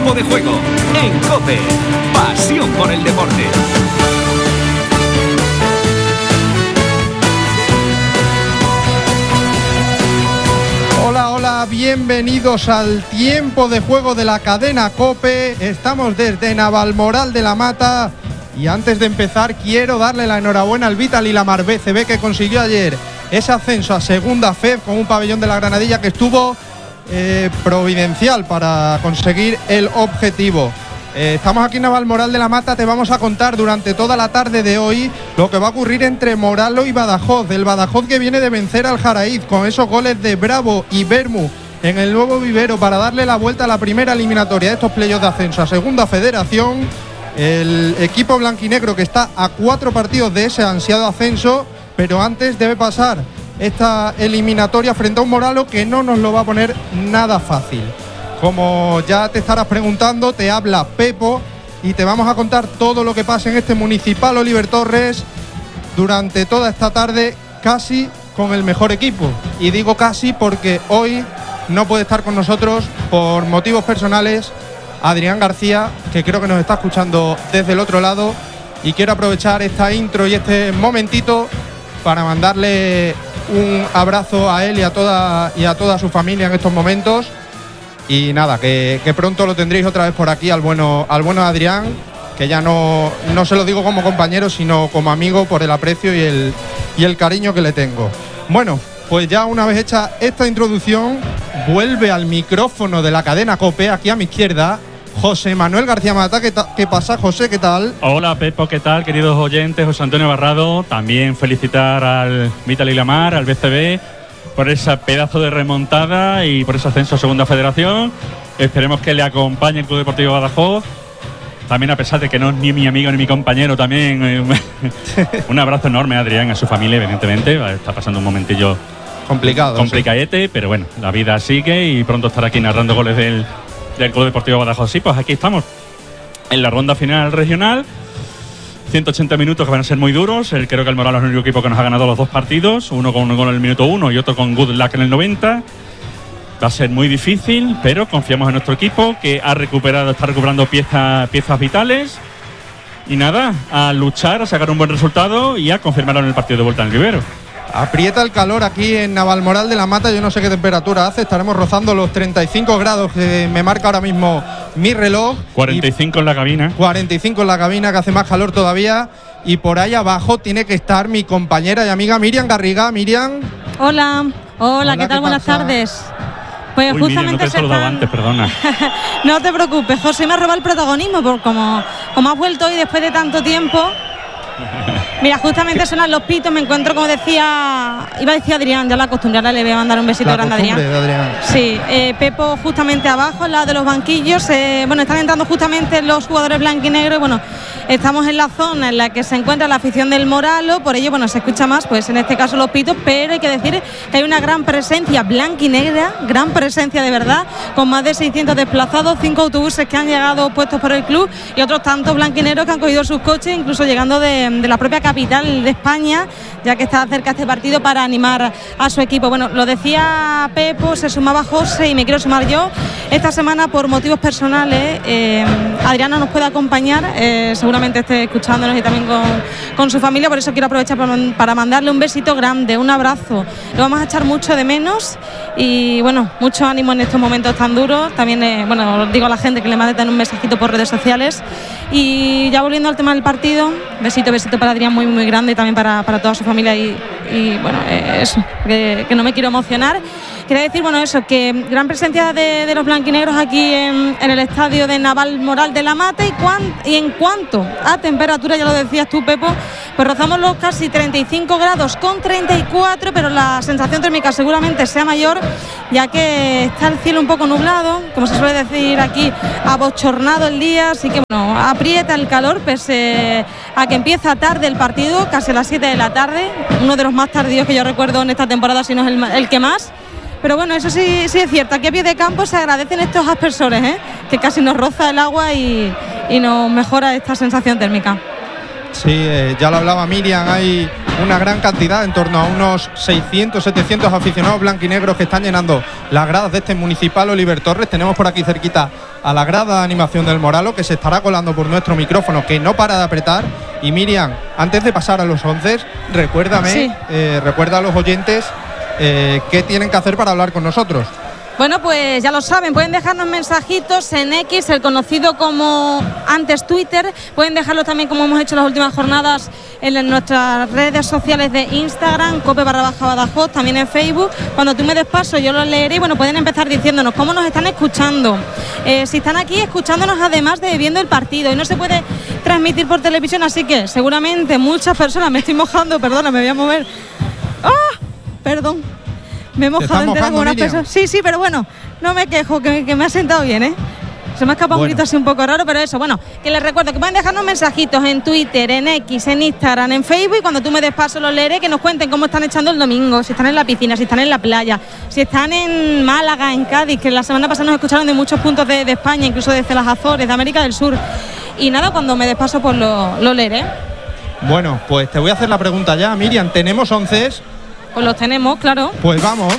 Tiempo de juego en COPE. Pasión por el deporte. Hola, bienvenidos al Tiempo de Juego de la cadena COPE. Estamos desde Navalmoral de la Mata y antes de empezar quiero darle la enhorabuena al Vital y la Mar BCB, que consiguió ayer ese ascenso a segunda FEB con un pabellón de la Granadilla que estuvo providencial para conseguir el objetivo. Estamos aquí en Navalmoral de la Mata. Te vamos a contar durante toda la tarde de hoy lo que va a ocurrir entre Moralo y Badajoz. El Badajoz que viene de vencer al Jaraíz con esos goles de Bravo y Bermu en el nuevo vivero para darle la vuelta a la primera eliminatoria de estos playoffs de ascenso a segunda federación. El equipo blanquinegro que está a 4 partidos de ese ansiado ascenso, pero antes debe pasar esta eliminatoria frente a un Moralo que no nos lo va a poner nada fácil. Como ya te estarás preguntando, te habla Pepo y te vamos a contar todo lo que pasa en este Municipal Oliver Torres durante toda esta tarde, casi con el mejor equipo. Y digo casi porque hoy no puede estar con nosotros por motivos personales Adrián García, que creo que nos está escuchando desde el otro lado, y quiero aprovechar esta intro y este momentito para mandarle un abrazo a él y a toda su familia en estos momentos. Y nada, que pronto lo tendréis otra vez por aquí al bueno Adrián, que ya no se lo digo como compañero, sino como amigo, por el aprecio y el cariño que le tengo. Bueno, pues ya una vez hecha esta introducción, vuelve al micrófono de la cadena COPE, aquí a mi izquierda, José Manuel García Mata. ¿Qué pasa, José? ¿Qué tal? Hola, Pepo, ¿qué tal, queridos oyentes? José Antonio Barrado. También felicitar al Vital y la Mar, al BCB, por ese pedazo de remontada y por ese ascenso a segunda federación. Esperemos que le acompañe el Club Deportivo Badajoz. También, a pesar de que no es ni mi amigo ni mi compañero, también un abrazo enorme a Adrián, a su familia, evidentemente. Está pasando un momentillo complicadete, sí. Pero bueno, la vida sigue y pronto estará aquí narrando goles del Club Deportivo Badajoz. Sí, pues aquí estamos en la ronda final regional. 180 minutos que van a ser muy duros. Creo que el Moralo es el único equipo que nos ha ganado los dos partidos, uno con un gol en el minuto 1 y otro con good luck en el 90. Va a ser muy difícil, pero confiamos en nuestro equipo, que está recuperando piezas vitales. Y nada, a luchar, a sacar un buen resultado y a confirmarlo en el partido de vuelta en el vivero. Aprieta el calor aquí en Navalmoral de la Mata. Yo no sé qué temperatura hace. Estaremos rozando los 35 grados que me marca ahora mismo mi reloj. 45 en la cabina. 45 en la cabina, que hace más calor todavía. Y por ahí abajo tiene que estar mi compañera y amiga Miriam Garriga. Miriam. Hola, ¿qué tal? Buenas tardes. Pues uy, justamente Miriam, no te he saludado antes, perdona. No te preocupes, José me ha robado el protagonismo, porque como has vuelto hoy después de tanto tiempo. Mira, justamente suenan los pitos, me encuentro, como decía, iba a decir Adrián, ya la acostumbré, ahora le voy a mandar un besito grande a Adrián. Sí, Pepo justamente abajo, al lado de los banquillos. Bueno, están entrando justamente los jugadores blanquinegros. Bueno, estamos en la zona en la que se encuentra la afición del Moralo, por ello, bueno, se escucha más, pues en este caso los pitos, pero hay que decir que hay una gran presencia blanquinegra, gran presencia de verdad, con más de 600 desplazados, 5 autobuses que han llegado puestos por el club y otros tantos blanquinegros que han cogido sus coches, incluso llegando de la propia capital de España, ya que está cerca este partido, para animar a su equipo. Bueno, lo decía Pepo, se sumaba José y me quiero sumar yo. Esta semana, por motivos personales, Adrián no nos puede acompañar, seguramente esté escuchándonos y también con su familia, por eso quiero aprovechar para mandarle un besito grande, un abrazo. Lo vamos a echar mucho de menos y bueno, mucho ánimo en estos momentos tan duros. También, bueno, digo a la gente que le mande un mensajito por redes sociales. Y ya volviendo al tema del partido, besito para Adrián, muy muy grande, y también para toda su familia y bueno, eso, que no me quiero emocionar. Quería decir, bueno, eso, que gran presencia de los blanquinegros aquí en el estadio de Navalmoral de la Mata. Y en cuanto a temperatura, ya lo decías tú, Pepo, pues rozamos los casi 35 grados con 34, pero la sensación térmica seguramente sea mayor, ya que está el cielo un poco nublado, como se suele decir aquí, abochornado el día, así que bueno, aprieta el calor, pese a que empieza tarde el partido, casi a las 7 de la tarde, uno de los más tardíos que yo recuerdo en esta temporada, si no es el que más. Pero bueno, eso sí es cierto, aquí a pie de campo se agradecen estos aspersores, que casi nos roza el agua y nos mejora esta sensación térmica. Sí, ya lo hablaba Miriam, hay una gran cantidad, en torno a unos 600, 700 aficionados blanquinegros que están llenando las gradas de este Municipal Oliver Torres. Tenemos por aquí cerquita a la grada de animación del Moralo, que se estará colando por nuestro micrófono, que no para de apretar. Y Miriam, antes de pasar a los 11, recuérdame, sí. Recuerda a los oyentes qué tienen que hacer para hablar con nosotros. Bueno, pues ya lo saben, pueden dejarnos mensajitos en X, el conocido como antes Twitter, pueden dejarlo también, como hemos hecho las últimas jornadas, en nuestras redes sociales de Instagram, cope_Badajoz, también en Facebook. Cuando tú me des paso yo lo leeré y bueno, pueden empezar diciéndonos cómo nos están escuchando, si están aquí escuchándonos además de viendo el partido, y no se puede transmitir por televisión, así que seguramente muchas personas, me estoy mojando, perdona, me voy a mover, ¡ah! Perdón. Me he mojado entera como una persona. Sí, pero bueno, no me quejo, que me ha sentado bien, ¿eh? Se me ha escapado un grito así un poco raro, pero eso, bueno, que les recuerdo que pueden dejarnos mensajitos en Twitter, en X, en Instagram, en Facebook, y cuando tú me des paso los leeré, que nos cuenten cómo están echando el domingo, si están en la piscina, si están en la playa, si están en Málaga, en Cádiz, que la semana pasada nos escucharon de muchos puntos de España, incluso desde las Azores, de América del Sur. Y nada, cuando me des paso, pues lo leeré. Bueno, pues te voy a hacer la pregunta ya, Miriam. ¿Tenemos 11? Pues los tenemos, claro. Pues vamos.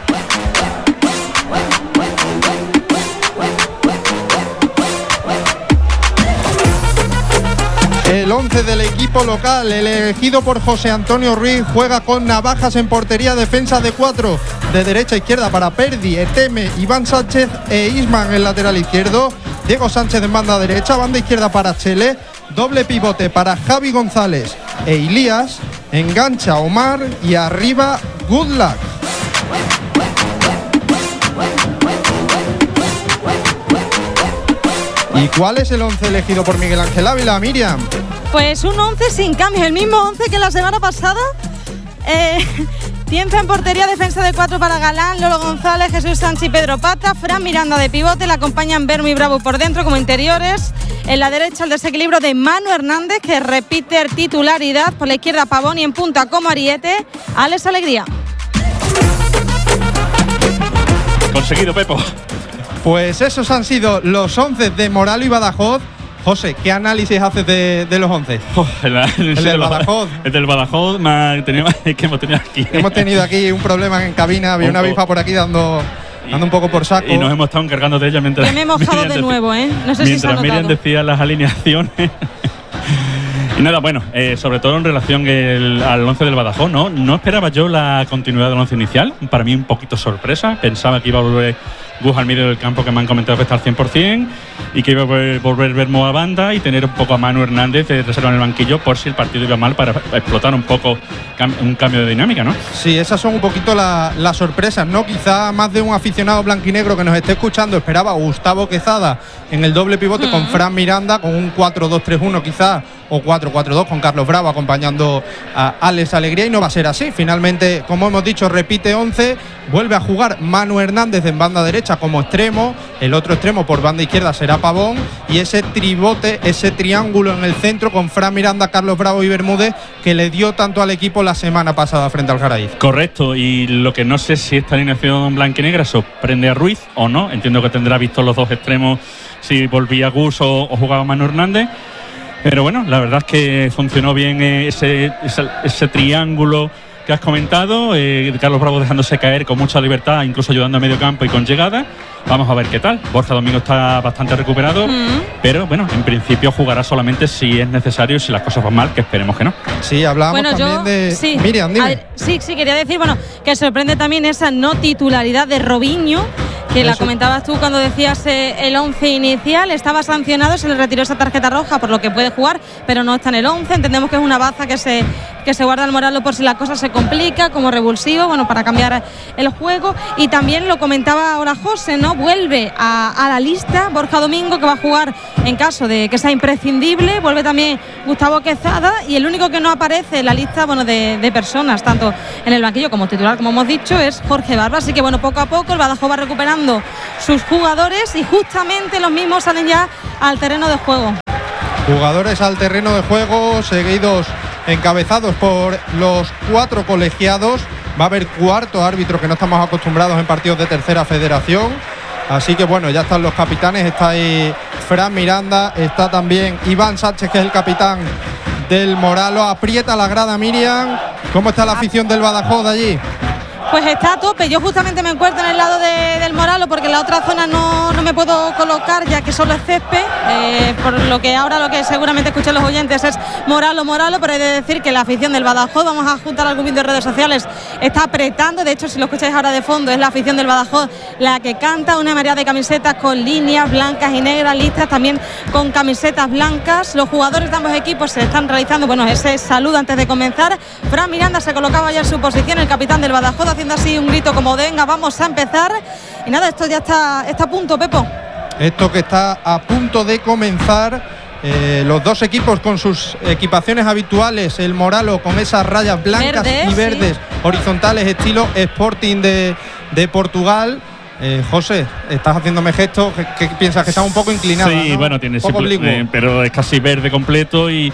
El 11 del equipo local, elegido por José Antonio Ruiz, juega con Navajas en portería, defensa de 4, de derecha a izquierda para Perdi, Eteme, Iván Sánchez e Isman en el lateral izquierdo, Diego Sánchez en banda derecha, banda izquierda para Chele, doble pivote para Javi González e Ilías, engancha Omar y arriba Good Luck. ¿Y cuál es el 11 elegido por Miguel Ángel Ávila, Miriam? Pues un 11 sin cambio, el mismo 11 que la semana pasada. Tienza en portería, defensa de 4 para Galán, Lolo González, Jesús Sánchez y Pedro Pata, Fran Miranda de pivote, le acompañan Bermo y Bravo por dentro como interiores. En la derecha el desequilibrio de Manu Hernández, que repite titularidad, por la izquierda Pavón y en punta como ariete, Alex Alegría. Conseguido, Pepo. Pues esos han sido los 11 de Moralo y Badajoz. José, ¿qué análisis haces de los 11? El del Badajoz. El del Badajoz, que hemos tenido aquí. Hemos tenido aquí un problema en cabina, había una bifa por aquí dando un poco por saco. Y nos hemos estado encargando de ella mientras... Que me he mojado de nuevo, ¿eh? No sé si se ha notado. Mientras Miriam decía las alineaciones... Y nada, bueno, sobre todo en relación al 11 del Badajoz, no esperaba yo la continuidad del 11 inicial. Para mí un poquito sorpresa. Pensaba que iba a volver Gus al medio del campo, que me han comentado que está al 100%, y que iba a volver Bermo a banda y tener un poco a Manu Hernández de reserva en el banquillo por si el partido iba mal, para explotar un poco un cambio de dinámica, ¿no? Sí, esas son un poquito las sorpresas, ¿no? Quizá más de un aficionado blanquinegro que nos esté escuchando esperaba a Gustavo Quezada en el doble pivote con Fran Miranda, con un 4-2-3-1 quizá, o 4-4-2 con Carlos Bravo acompañando a Alex Alegría, y no va a ser así. Finalmente, como hemos dicho, repite 11, vuelve a jugar Manu Hernández en banda derecha como extremo, el otro extremo por banda izquierda será Pavón, y ese tribote, ese triángulo en el centro con Fran Miranda, Carlos Bravo y Bermúdez, que le dio tanto al equipo la semana pasada frente al Jaraíz. Correcto, y lo que no sé si esta alineación blanquinegra sorprende a Ruiz o no. Entiendo que tendrá visto los dos extremos si volvía Gus o jugaba Manu Hernández. Pero bueno, la verdad es que funcionó bien ese triángulo que has comentado. Carlos Bravo dejándose caer con mucha libertad, incluso ayudando a medio campo y con llegada. Vamos a ver qué tal. Borja Domingo está bastante recuperado, pero bueno, en principio jugará solamente si es necesario y si las cosas van mal, que esperemos que no. Sí, hablábamos también de... Sí, Miriam, dime. Sí, quería decir, bueno, que sorprende también esa no titularidad de Robinho, que la comentabas tú cuando decías el 11 inicial. Estaba sancionado, se le retiró esa tarjeta roja, por lo que puede jugar, pero no está en el 11. Entendemos que es una baza que se guarda el Moralo por si la cosa se complica, como revulsivo, bueno, para cambiar el juego. Y también lo comentaba ahora José, ¿no? Vuelve a la lista Borja Domingo, que va a jugar en caso de que sea imprescindible. Vuelve también Gustavo Quezada, y el único que no aparece en la lista, bueno, de personas, tanto en el banquillo como titular, como hemos dicho, es Jorge Barba. Así que bueno, poco a poco el Badajoz va recuperando sus jugadores, y justamente los mismos salen ya al terreno de juego. Jugadores al terreno de juego, seguidos, encabezados por los 4 colegiados. Va a haber cuarto árbitro, que no estamos acostumbrados en partidos de tercera federación. Así que bueno, ya están los capitanes. Está ahí Fran Miranda, está también Iván Sánchez, que es el capitán del Moralo. Aprieta la grada Miriam. ¿Cómo está la afición del Badajoz allí? Pues está a tope. Yo justamente me encuentro en el lado del Moralo porque en la otra zona no me puedo colocar, ya que solo es césped, por lo que ahora lo que seguramente escuchan los oyentes es Moralo, pero he de decir que la afición del Badajoz, vamos a juntar algún vídeo de redes sociales, está apretando. De hecho, si lo escucháis ahora de fondo, es la afición del Badajoz la que canta, una mayoría de camisetas con líneas blancas y negras, listas también con camisetas blancas. Los jugadores de ambos equipos se están realizando, bueno, ese saludo antes de comenzar. Fran Miranda se colocaba ya en su posición, el capitán del Badajoz, haciendo así un grito como de venga, vamos a empezar. Y nada, esto ya está a punto, Pepo. Esto que está a punto de comenzar, los dos equipos con sus equipaciones habituales, el Moralo con esas rayas blancas y verdes, sí, horizontales, estilo Sporting de Portugal. José, estás haciéndome gestos, ¿qué piensas? Que está un poco inclinado. Sí, ¿no? Bueno, tiene pero es casi verde completo y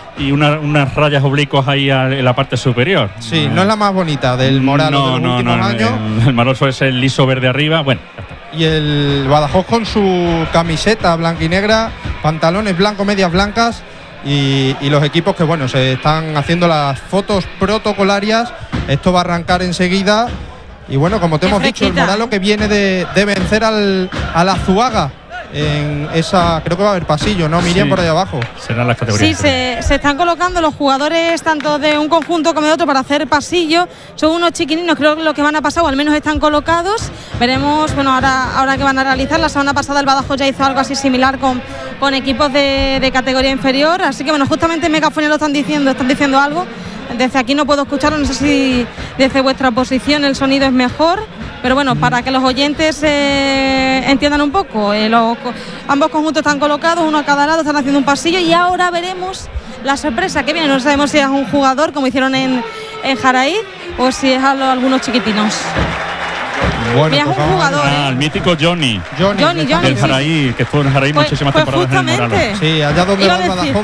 unas rayas oblicuas ahí en la parte superior. Sí, no es la más bonita del Moralo de los últimos años. El Moralo es el liso verde arriba, bueno. Y el Badajoz con su camiseta blanca y negra, pantalones blancos, medias blancas y los equipos que, bueno, se están haciendo las fotos protocolarias. Esto va a arrancar enseguida. Y bueno, como te hemos dicho, el Moralo que viene de vencer al Azuaga. En esa, creo que va a haber pasillo, ¿no, Miriam? Sí, por ahí abajo. Serán las categorías. Sí, se están colocando los jugadores tanto de un conjunto como de otro para hacer pasillo. Son unos chiquininos, creo que los que van a pasar, o al menos están colocados. Veremos, bueno, ahora que van a realizar. La semana pasada el Badajoz ya hizo algo así similar con equipos de categoría inferior. Así que bueno, justamente en Megafonía lo están diciendo algo. Desde aquí no puedo escucharlo, no sé si desde vuestra posición el sonido es mejor. Pero bueno, para que los oyentes entiendan un poco, ambos conjuntos están colocados, uno a cada lado, están haciendo un pasillo y ahora veremos la sorpresa que viene. No sabemos si es un jugador, como hicieron en Jaraíz, o si es algunos chiquitinos. Bueno, mira, es un jugador. El mítico Johnny. El Jaraí, que estuvo en Jaraí muchísimas temporadas en el Moralo. Sí, allá donde va el Badajoz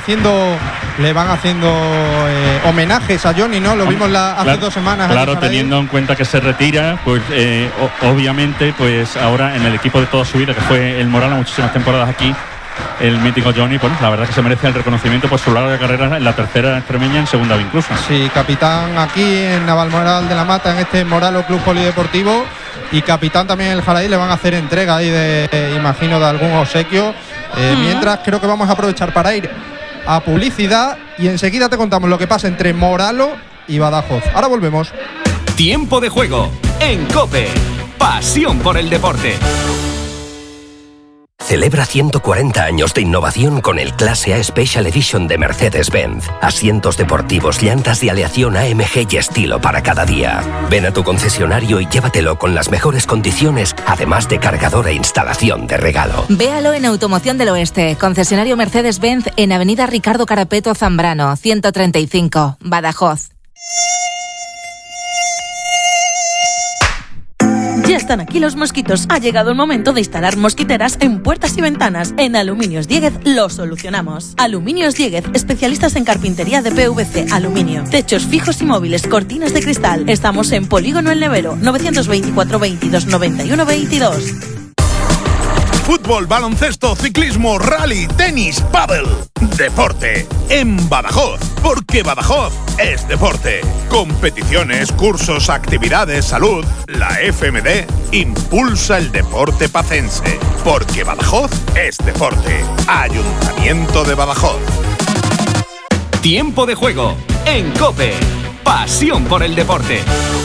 le van haciendo homenajes a Johnny, ¿no? Lo vimos hace 2 semanas. Claro, teniendo en cuenta que se retira, pues obviamente, pues ahora en el equipo de toda su vida, que fue el Moralo, muchísimas temporadas aquí, el mítico Johnny, pues la verdad que se merece el reconocimiento por su larga carrera en la tercera extremeña, en segunda B incluso. Sí, capitán aquí en Navalmoral de la Mata, en este Moralo Club Polideportivo, y capitán también en el Jaraí. Le van a hacer entrega ahí imagino, de algún obsequio. Mientras creo que vamos a aprovechar para ir a publicidad y enseguida te contamos lo que pasa entre Moralo y Badajoz. Ahora volvemos. Tiempo de juego en COPE. Pasión por el deporte. Celebra 140 años de innovación con el Clase A Special Edition de Mercedes-Benz. Asientos deportivos, llantas de aleación AMG y estilo para cada día. Ven a tu concesionario y llévatelo con las mejores condiciones, además de cargador e instalación de regalo. Véalo en Automoción del Oeste, concesionario Mercedes-Benz en Avenida Ricardo Carapeto Zambrano, 135, Badajoz. Ya están aquí los mosquitos. Ha llegado el momento de instalar mosquiteras en puertas y ventanas. En Aluminios Dieguez lo solucionamos. Aluminios Dieguez, especialistas en carpintería de PVC, aluminio, techos fijos y móviles, cortinas de cristal. Estamos en Polígono El Nevero, 924 22 91 22. Fútbol, baloncesto, ciclismo, rally, tenis, pádel. Deporte en Badajoz, porque Badajoz es deporte. Competiciones, cursos, actividades, salud. La FMD impulsa el deporte pacense, porque Badajoz es deporte. Ayuntamiento de Badajoz. Tiempo de juego en COPE. Pasión por el deporte.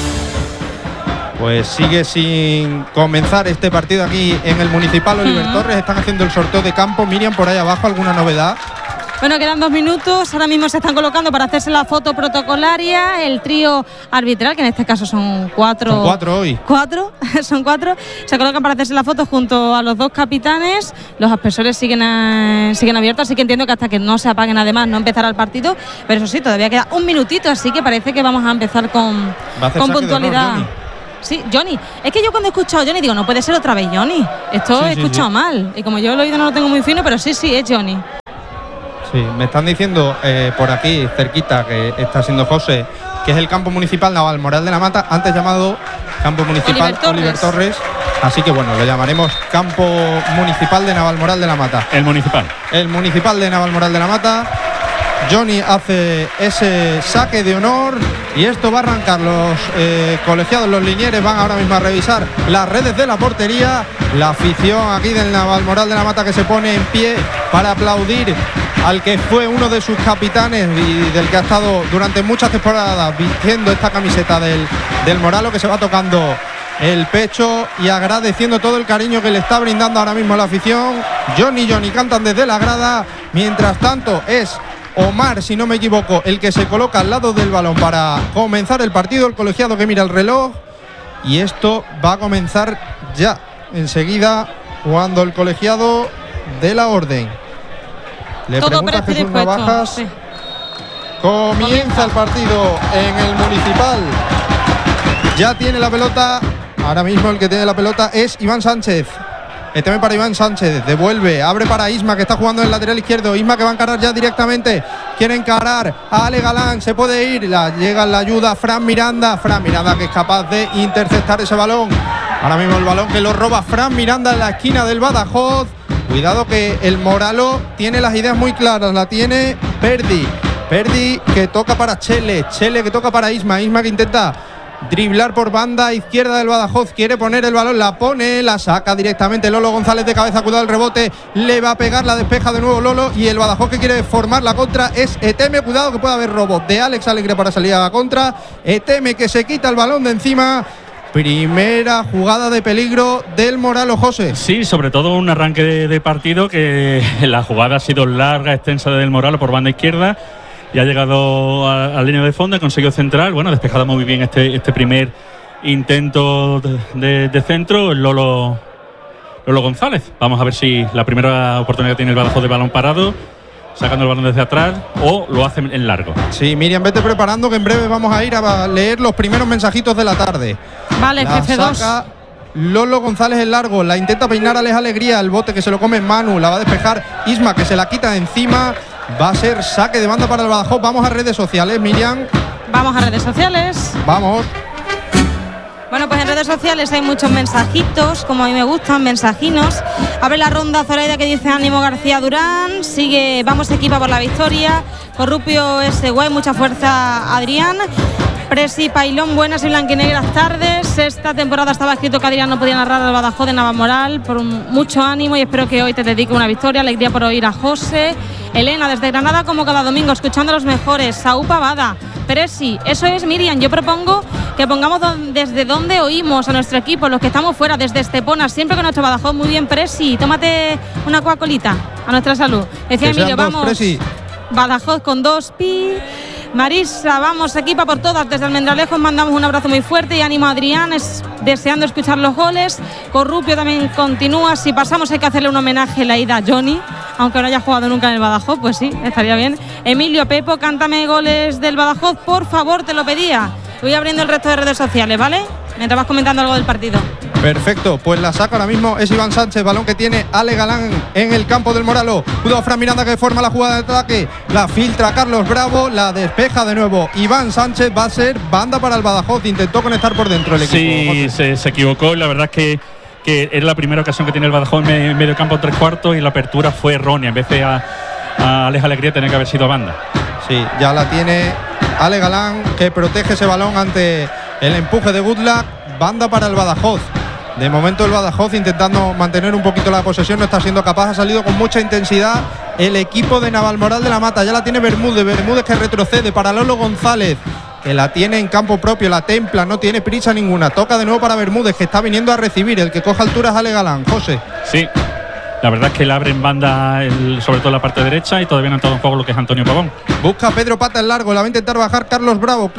Pues sigue sin comenzar este partido aquí en el Municipal Oliver Torres. Están haciendo el sorteo de campo. Miriam, por ahí abajo, ¿alguna novedad? Bueno, quedan 2 minutos. Ahora mismo se están colocando para hacerse la foto protocolaria. El trío arbitral, que en este caso son 4. Son 4 hoy. 4, son 4. Se colocan para hacerse la foto junto a los 2 capitanes. Los aspersores siguen abiertos, así que entiendo que hasta que no se apaguen, además, no empezará el partido. Pero eso sí, todavía queda 1 minutito, así que parece que vamos a empezar con puntualidad. Sí, Johnny. Es que yo cuando he escuchado a Johnny digo, no puede ser otra vez Johnny. Esto he escuchado mal. Y como yo el oído no lo tengo muy fino, pero sí, es Johnny. Sí, me están diciendo por aquí, cerquita, que está siendo José, que es el campo municipal Navalmoral de la Mata, antes llamado campo municipal Oliver Torres. Así que bueno, lo llamaremos campo municipal de Navalmoral de la Mata. El municipal. El municipal de Navalmoral de la Mata. Johnny hace ese saque de honor y esto va a arrancar. Los colegiados, los linieres van ahora mismo a revisar las redes de la portería. La afición aquí del Navalmoral de la Mata que se pone en pie para aplaudir al que fue uno de sus capitanes y del que ha estado durante muchas temporadas vistiendo esta camiseta del Moralo, que se va tocando el pecho y agradeciendo todo el cariño que le está brindando ahora mismo la afición. Johnny cantan desde la grada. Mientras tanto es Omar, si no me equivoco, el que se coloca al lado del balón para comenzar el partido. El colegiado que mira el reloj y esto va a comenzar ya enseguida cuando el colegiado dé la orden. Le todo pregunta Jesús dispuesto, Navajas. sí. Comienza el partido en el Municipal. Ya tiene la pelota. Ahora mismo el que tiene la pelota es Iván Sánchez. Eteme para Iván Sánchez, devuelve, abre para Isma, que está jugando en el lateral izquierdo. Isma que va a encarar ya directamente, quiere encarar a Ale Galán, se puede ir, llega la ayuda Fran Miranda que es capaz de interceptar ese balón. Ahora mismo el balón que lo roba Fran Miranda en la esquina del Badajoz. Cuidado que el Moralo tiene las ideas muy claras, la tiene Perdi que toca para Chele que toca para Isma que intenta driblar por banda izquierda del Badajoz, quiere poner el balón, la pone, la saca directamente Lolo González de cabeza, cuidado el rebote, le va a pegar, la despeja de nuevo Lolo y el Badajoz que quiere formar la contra es Eteme, cuidado que puede haber robo de Alex Alegre para salir a la contra. Eteme que se quita el balón de encima. Primera jugada de peligro del Moralo, José. Sí, sobre todo un arranque de partido que la jugada ha sido larga, extensa del Moralo por banda izquierda. Y ha llegado a la línea de fondo, ha conseguido centrar. Bueno, ha despejado muy bien este primer intento de centro, Lolo González. Vamos a ver si la primera oportunidad tiene el Badajoz de balón parado, sacando el balón desde atrás, o lo hace en largo. Sí, Miriam, vete preparando que en breve vamos a ir a leer los primeros mensajitos de la tarde. Vale, jefe 2. Lolo González en largo, la intenta peinar Alex Alegría, el bote que se lo come Manu, la va a despejar Isma que se la quita de encima. Va a ser saque de banda para el Badajoz. Vamos a redes sociales, Miriam. Vamos a redes sociales. Vamos. Bueno, pues en redes sociales hay muchos mensajitos, como a mí me gustan, mensajinos. Abre la ronda Zoraida que dice ánimo García Durán. Sigue, vamos equipa por la victoria. Corrupio S. mucha fuerza Adrián. Presi Pailón, buenas y blanquinegras tardes. Esta temporada estaba escrito que Adrián no podía narrar al Badajoz de Navalmoral. Por mucho ánimo y espero que hoy te dedique una victoria. Alegría por oír a José. Elena desde Granada como cada domingo, escuchando a los mejores. Saúl Pavada. Presi, eso es Miriam. Yo propongo que pongamos desde donde oímos a nuestro equipo, los que estamos fuera, desde Estepona, siempre con nuestro Badajoz. Muy bien, Presi. Tómate una Coca-Colita a nuestra salud. Decía Emilio, vamos. Presi. Badajoz con 2 pi. Marisa, vamos, equipa por todas. Desde Almendralejo mandamos un abrazo muy fuerte y ánimo a Adrián, deseando escuchar los goles. Corrupio también continúa. Si pasamos hay que hacerle un homenaje en la ida a Johnny, aunque no haya jugado nunca en el Badajoz, pues sí, estaría bien. Emilio, Pepo, cántame goles del Badajoz, por favor, te lo pedía. Voy abriendo el resto de redes sociales, ¿vale? Mientras vas comentando algo del partido. Perfecto, pues la saca ahora mismo es Iván Sánchez, balón que tiene Ale Galán en el campo del Moralo. Cuidado Fran Miranda que forma la jugada de ataque, la filtra Carlos Bravo, la despeja de nuevo Iván Sánchez, va a ser banda para el Badajoz, intentó conectar por dentro el equipo. Sí, se equivocó, la verdad es que es la primera ocasión que tiene el Badajoz en medio campo 3/4 y la apertura fue errónea, en vez de a Alex Alegría tenía que haber sido banda. Sí, ya la tiene Ale Galán que protege ese balón ante el empuje de Goodluck, banda para el Badajoz. De momento el Badajoz intentando mantener un poquito la posesión, no está siendo capaz, ha salido con mucha intensidad el equipo de Navalmoral de la Mata, ya la tiene Bermúdez que retrocede para Lolo González, que la tiene en campo propio, la templa, no tiene prisa ninguna, toca de nuevo para Bermúdez que está viniendo a recibir, el que coja alturas Ale Galán. José. Sí, la verdad es que le abre en banda sobre todo la parte derecha y todavía no ha entrado en juego lo que es Antonio Pavón. Busca a Pedro Pata en largo, la va a intentar bajar Carlos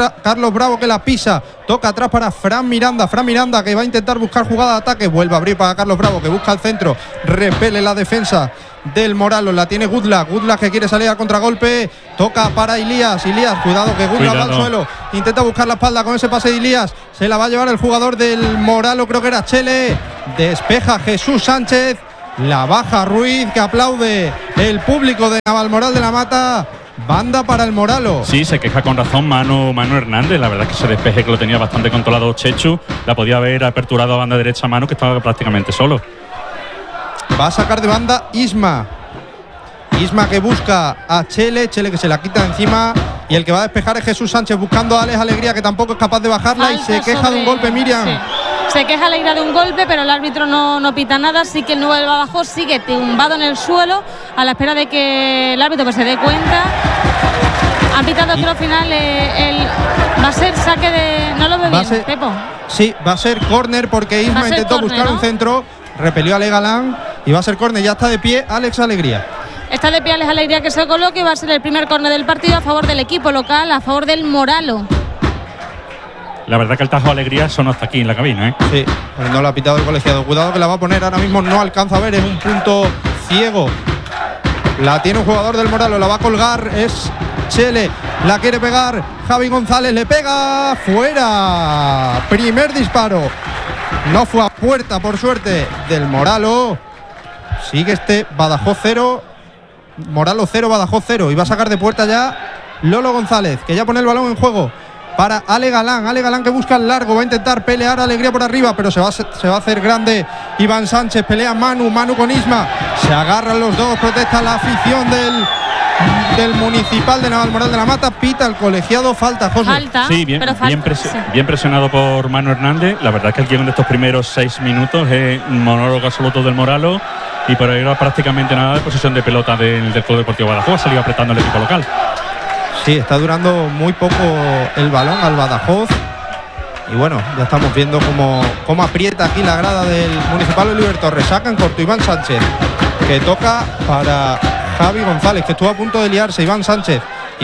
Bravo que la pisa, toca atrás para Fran Miranda que va a intentar buscar jugada de ataque, vuelve a abrir para Carlos Bravo que busca el centro, repele la defensa del Moralo, la tiene Goodluck que quiere salir al contragolpe, toca para Ilías, cuidado que Goodluck va al suelo, intenta buscar la espalda con ese pase de Ilías, se la va a llevar el jugador del Moralo, creo que era Chele, despeja Jesús Sánchez, la baja Ruiz, que aplaude el público de Navalmoral de la Mata. Banda para el Moralo. Sí, se queja con razón Manu Hernández. La verdad es que ese despeje que lo tenía bastante controlado Chechu, la podía haber aperturado a banda derecha Manu, que estaba prácticamente solo. Va a sacar de banda Isma Isma que busca a Chele que se la quita encima, y el que va a despejar es Jesús Sánchez buscando a Alex Alegría, que tampoco es capaz de bajarla. Falta y se queja de un golpe, Miriam. Sí. Se queja Alegría de un golpe, pero el árbitro no pita nada, así que el nuevo del Badajoz sigue tumbado en el suelo a la espera de que el árbitro se dé cuenta. Han pitado otro final, va a ser saque de... No lo veo bien, Pepo. Sí, va a ser córner porque Isma intentó buscar un centro, repelió a Ale Galán y va a ser córner. Ya está de pie Alex Alegría. Está de pie Alex Alegría, que se coloque, y va a ser el primer córner del partido a favor del equipo local, a favor del Moralo. La verdad que el tajo Alegría sonó hasta aquí en la cabina, ¿eh? Sí, pero no lo ha pitado el colegiado. Cuidado que la va a poner ahora mismo, no alcanza a ver, es un punto ciego. La tiene un jugador del Moralo, la va a colgar, es Chele, la quiere pegar Javi González, le pega, fuera. Primer disparo, no fue a puerta por suerte del Moralo. Sigue Badajoz 0, Moralo 0, Badajoz 0, y va a sacar de puerta ya Lolo González, que ya pone el balón en juego para Ale Galán que busca el largo, va a intentar pelear Alegría por arriba, pero se va a hacer grande Iván Sánchez, pelea Manu con Isma, se agarran los dos, protesta la afición del Municipal de Navalmoral de la Mata, pita el colegiado, falta, José. Falta, sí, bien presionado por Manu Hernández. La verdad es que el guión de estos primeros 6 minutos es un monólogo absoluto del Moralo, y por ahí no prácticamente nada de posesión de pelota del Club Deportivo Badajoz, ha salido apretando el equipo local. Sí, está durando muy poco el balón al Badajoz. Y bueno, ya estamos viendo cómo aprieta aquí la grada del Municipal Oliver Torres. Saca en corto Iván Sánchez, que toca para Javi González, que estuvo a punto de liarse. Iván Sánchez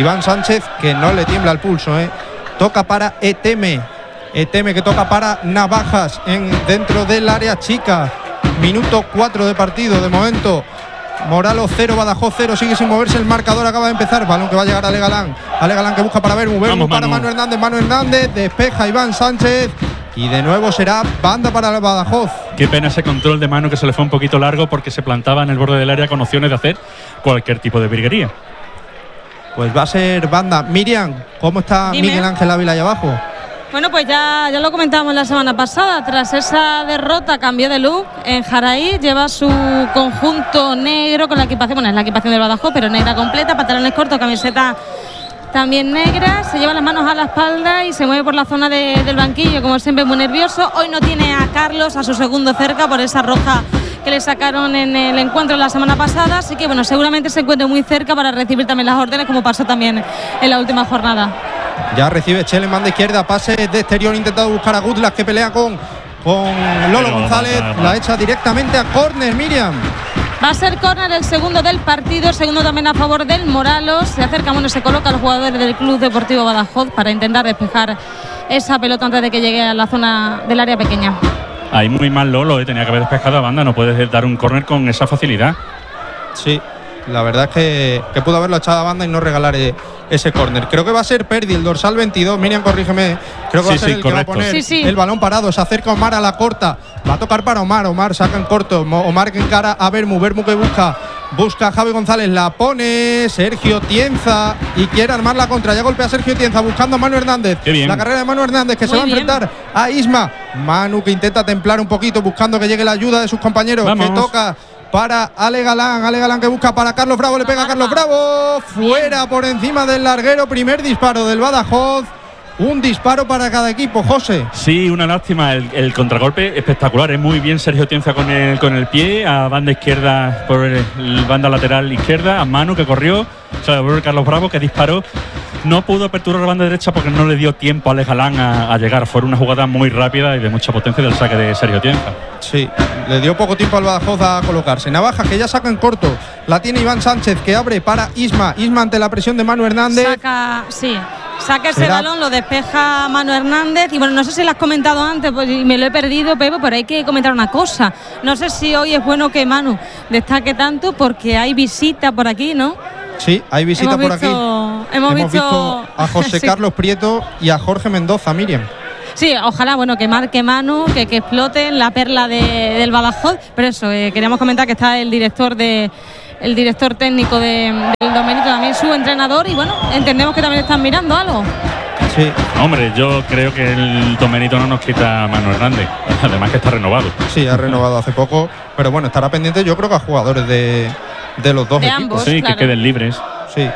que no le tiembla el pulso, toca para Eteme que toca para Navajas dentro del área chica. Minuto 4 de partido de momento. Moralo 0, Badajoz 0, sigue sin moverse el marcador, acaba de empezar, balón que va a llegar a Ale Galán que busca para Vermu para Manu Hernández, despeja Iván Sánchez, y de nuevo será banda para el Badajoz. Qué pena ese control de Manu, que se le fue un poquito largo porque se plantaba en el borde del área con opciones de hacer cualquier tipo de virguería. Pues va a ser banda. Miriam, ¿cómo está Miguel Ángel Ávila ahí abajo? Bueno, pues ya lo comentábamos la semana pasada. Tras esa derrota cambió de look en Jaraí, lleva su conjunto negro con la equipación, bueno, es la equipación del Badajoz, pero negra completa, pantalones cortos, camiseta también negra, se lleva las manos a la espalda y se mueve por la zona del banquillo, como siempre muy nervioso. Hoy no tiene a Carlos, a su segundo cerca, por esa roja que le sacaron en el encuentro la semana pasada, así que bueno, seguramente se encuentre muy cerca para recibir también las órdenes, como pasó también en la última jornada. Ya recibe Chele en banda izquierda, pase de exterior, intentado buscar a Gutlas, que pelea con Lolo González, la echa directamente a córner, Miriam. Va a ser córner el segundo del partido, segundo también a favor del Moralos. Se acerca, se coloca los jugadores del Club Deportivo Badajoz para intentar despejar esa pelota antes de que llegue a la zona del área pequeña. Ahí muy mal Lolo, tenía que haber despejado a banda, no puedes dar un córner con esa facilidad. Sí, la verdad es que pudo haberlo echado a banda y no regalar ese córner. Creo que va a ser Perdi, el dorsal 22. Miriam, corrígeme. Creo que va a ser el correcto, que va a poner el balón parado. Se acerca Omar a la corta. Va a tocar para Omar. Omar saca en corto. Omar que encara a Vermu que busca a Javi González. La pone Sergio Tienza y quiere armar la contra. Ya golpea a Sergio Tienza buscando a Manu Hernández. La carrera de Manu Hernández, que se va a enfrentar a Isma. Manu que intenta templar un poquito buscando que llegue la ayuda de sus compañeros. Que toca para Ale Galán que busca para Carlos Bravo, le pega a Carlos Bravo, fuera por encima del larguero. Primer disparo del Badajoz, un disparo para cada equipo, José. Sí, una lástima, el contragolpe espectacular, es muy bien Sergio Tienza con el pie, a banda izquierda, por el banda lateral izquierda, a Manu que corrió, Carlos Bravo que disparó. No pudo aperturar la banda derecha porque no le dio tiempo a Ale Galán a llegar. Fue una jugada muy rápida y de mucha potencia del saque de Sergio Tienza. Sí, le dio poco tiempo al Badajoz a colocarse. Navajas que ya saca en corto. La tiene Iván Sánchez que abre para Isma. Isma ante la presión de Manu Hernández. Saca ese balón, lo despeja Manu Hernández. Y bueno, no sé si lo has comentado antes, pues me lo he perdido, Pepe, pero hay que comentar una cosa. No sé si hoy es bueno que Manu destaque tanto porque hay visita por aquí, ¿no? Sí, hay visita por aquí. Hemos visto a José Carlos Prieto y a Jorge Mendoza, Miriam. Sí, ojalá, que marque Manu, que explote la perla del Badajoz. Pero eso, queríamos comentar que está el director técnico del Domenico, también su entrenador, y bueno, entendemos que también están mirando algo. Sí. Hombre, yo creo que el Domenito no nos quita a Manu Hernández, además que está renovado. Sí, ha renovado hace poco, pero bueno, estará pendiente yo creo que a jugadores de los dos De equipos. ambos. Sí, claro. que queden libres. Sí.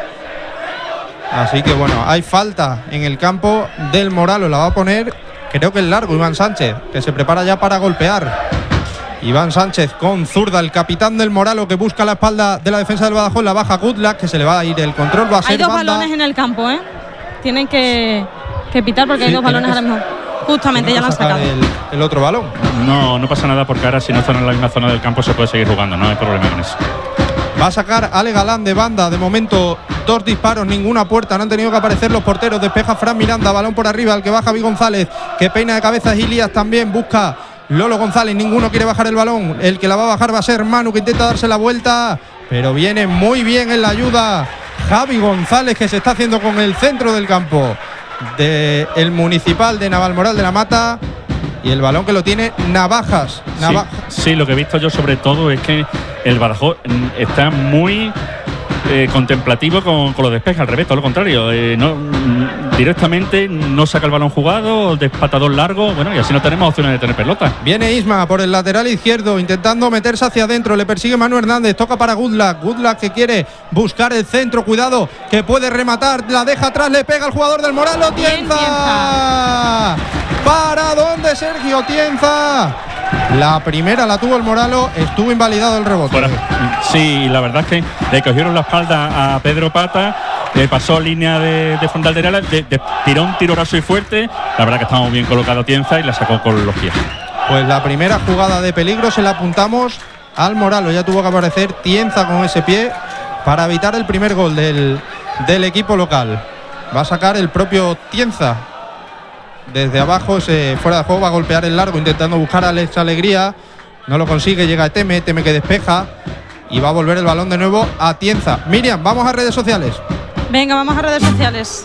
Así que bueno, hay falta en el campo del Moralo. La va a poner, creo que el largo, Iván Sánchez, que se prepara ya para golpear. Iván Sánchez con zurda, el capitán del Moralo, que busca la espalda de la defensa del Badajoz. La baja Goodluck, que se le va a ir el control. Va a ser Hay dos banda. balones en el campo, ¿eh? Tienen que pitar porque Sí, hay dos balones ahora tienen mismo. Justamente Tiene ya lo que han sacar sacado. el otro balón. No pasa nada porque ahora si no están en la misma zona del campo se puede seguir jugando, no hay problema con eso. Va a sacar Ale Galán de banda. De momento, 2 disparos, ninguna puerta. No han tenido que aparecer los porteros. Despeja Fran Miranda. Balón por arriba. El que baja Javi González. Que peina de cabeza Ilías también. Busca Lolo González. Ninguno quiere bajar el balón. El que la va a bajar va a ser Manu, que intenta darse la vuelta. Pero viene muy bien en la ayuda Javi González, que se está haciendo con el centro del campo del Municipal de Navalmoral de la Mata. Y el balón que lo tiene Navajas. Sí, lo que he visto yo sobre todo es que el Badajoz está muy contemplativo con los despejes, al revés, todo lo contrario. Directamente no saca el balón jugado, despatador largo, bueno, y así no tenemos opciones de tener pelota. Viene Isma por el lateral izquierdo, intentando meterse hacia adentro. Le persigue Manu Hernández, toca para Goodluck. Goodluck que quiere buscar el centro, cuidado, que puede rematar, la deja atrás, le pega al jugador del Moralo. Tienza. ¿Para dónde Sergio Tienza? La primera la tuvo el Moralo, estuvo invalidado el rebote. Bueno, sí, la verdad es que le cogieron la espalda a Pedro Pata, le pasó línea de frontal de área, tiró un tiro raso y fuerte. La verdad que estaba muy bien colocado Tienza y la sacó con los pies. Pues la primera jugada de peligro se la apuntamos al Moralo. Ya tuvo que aparecer Tienza con ese pie para evitar el primer gol del equipo local. Va a sacar el propio Tienza. Desde abajo, fuera de juego, va a golpear el largo intentando buscar a Alex Alegría. No lo consigue, llega Teme que despeja y va a volver el balón de nuevo a Tienza. Miriam, vamos a redes sociales. Venga, vamos a redes sociales.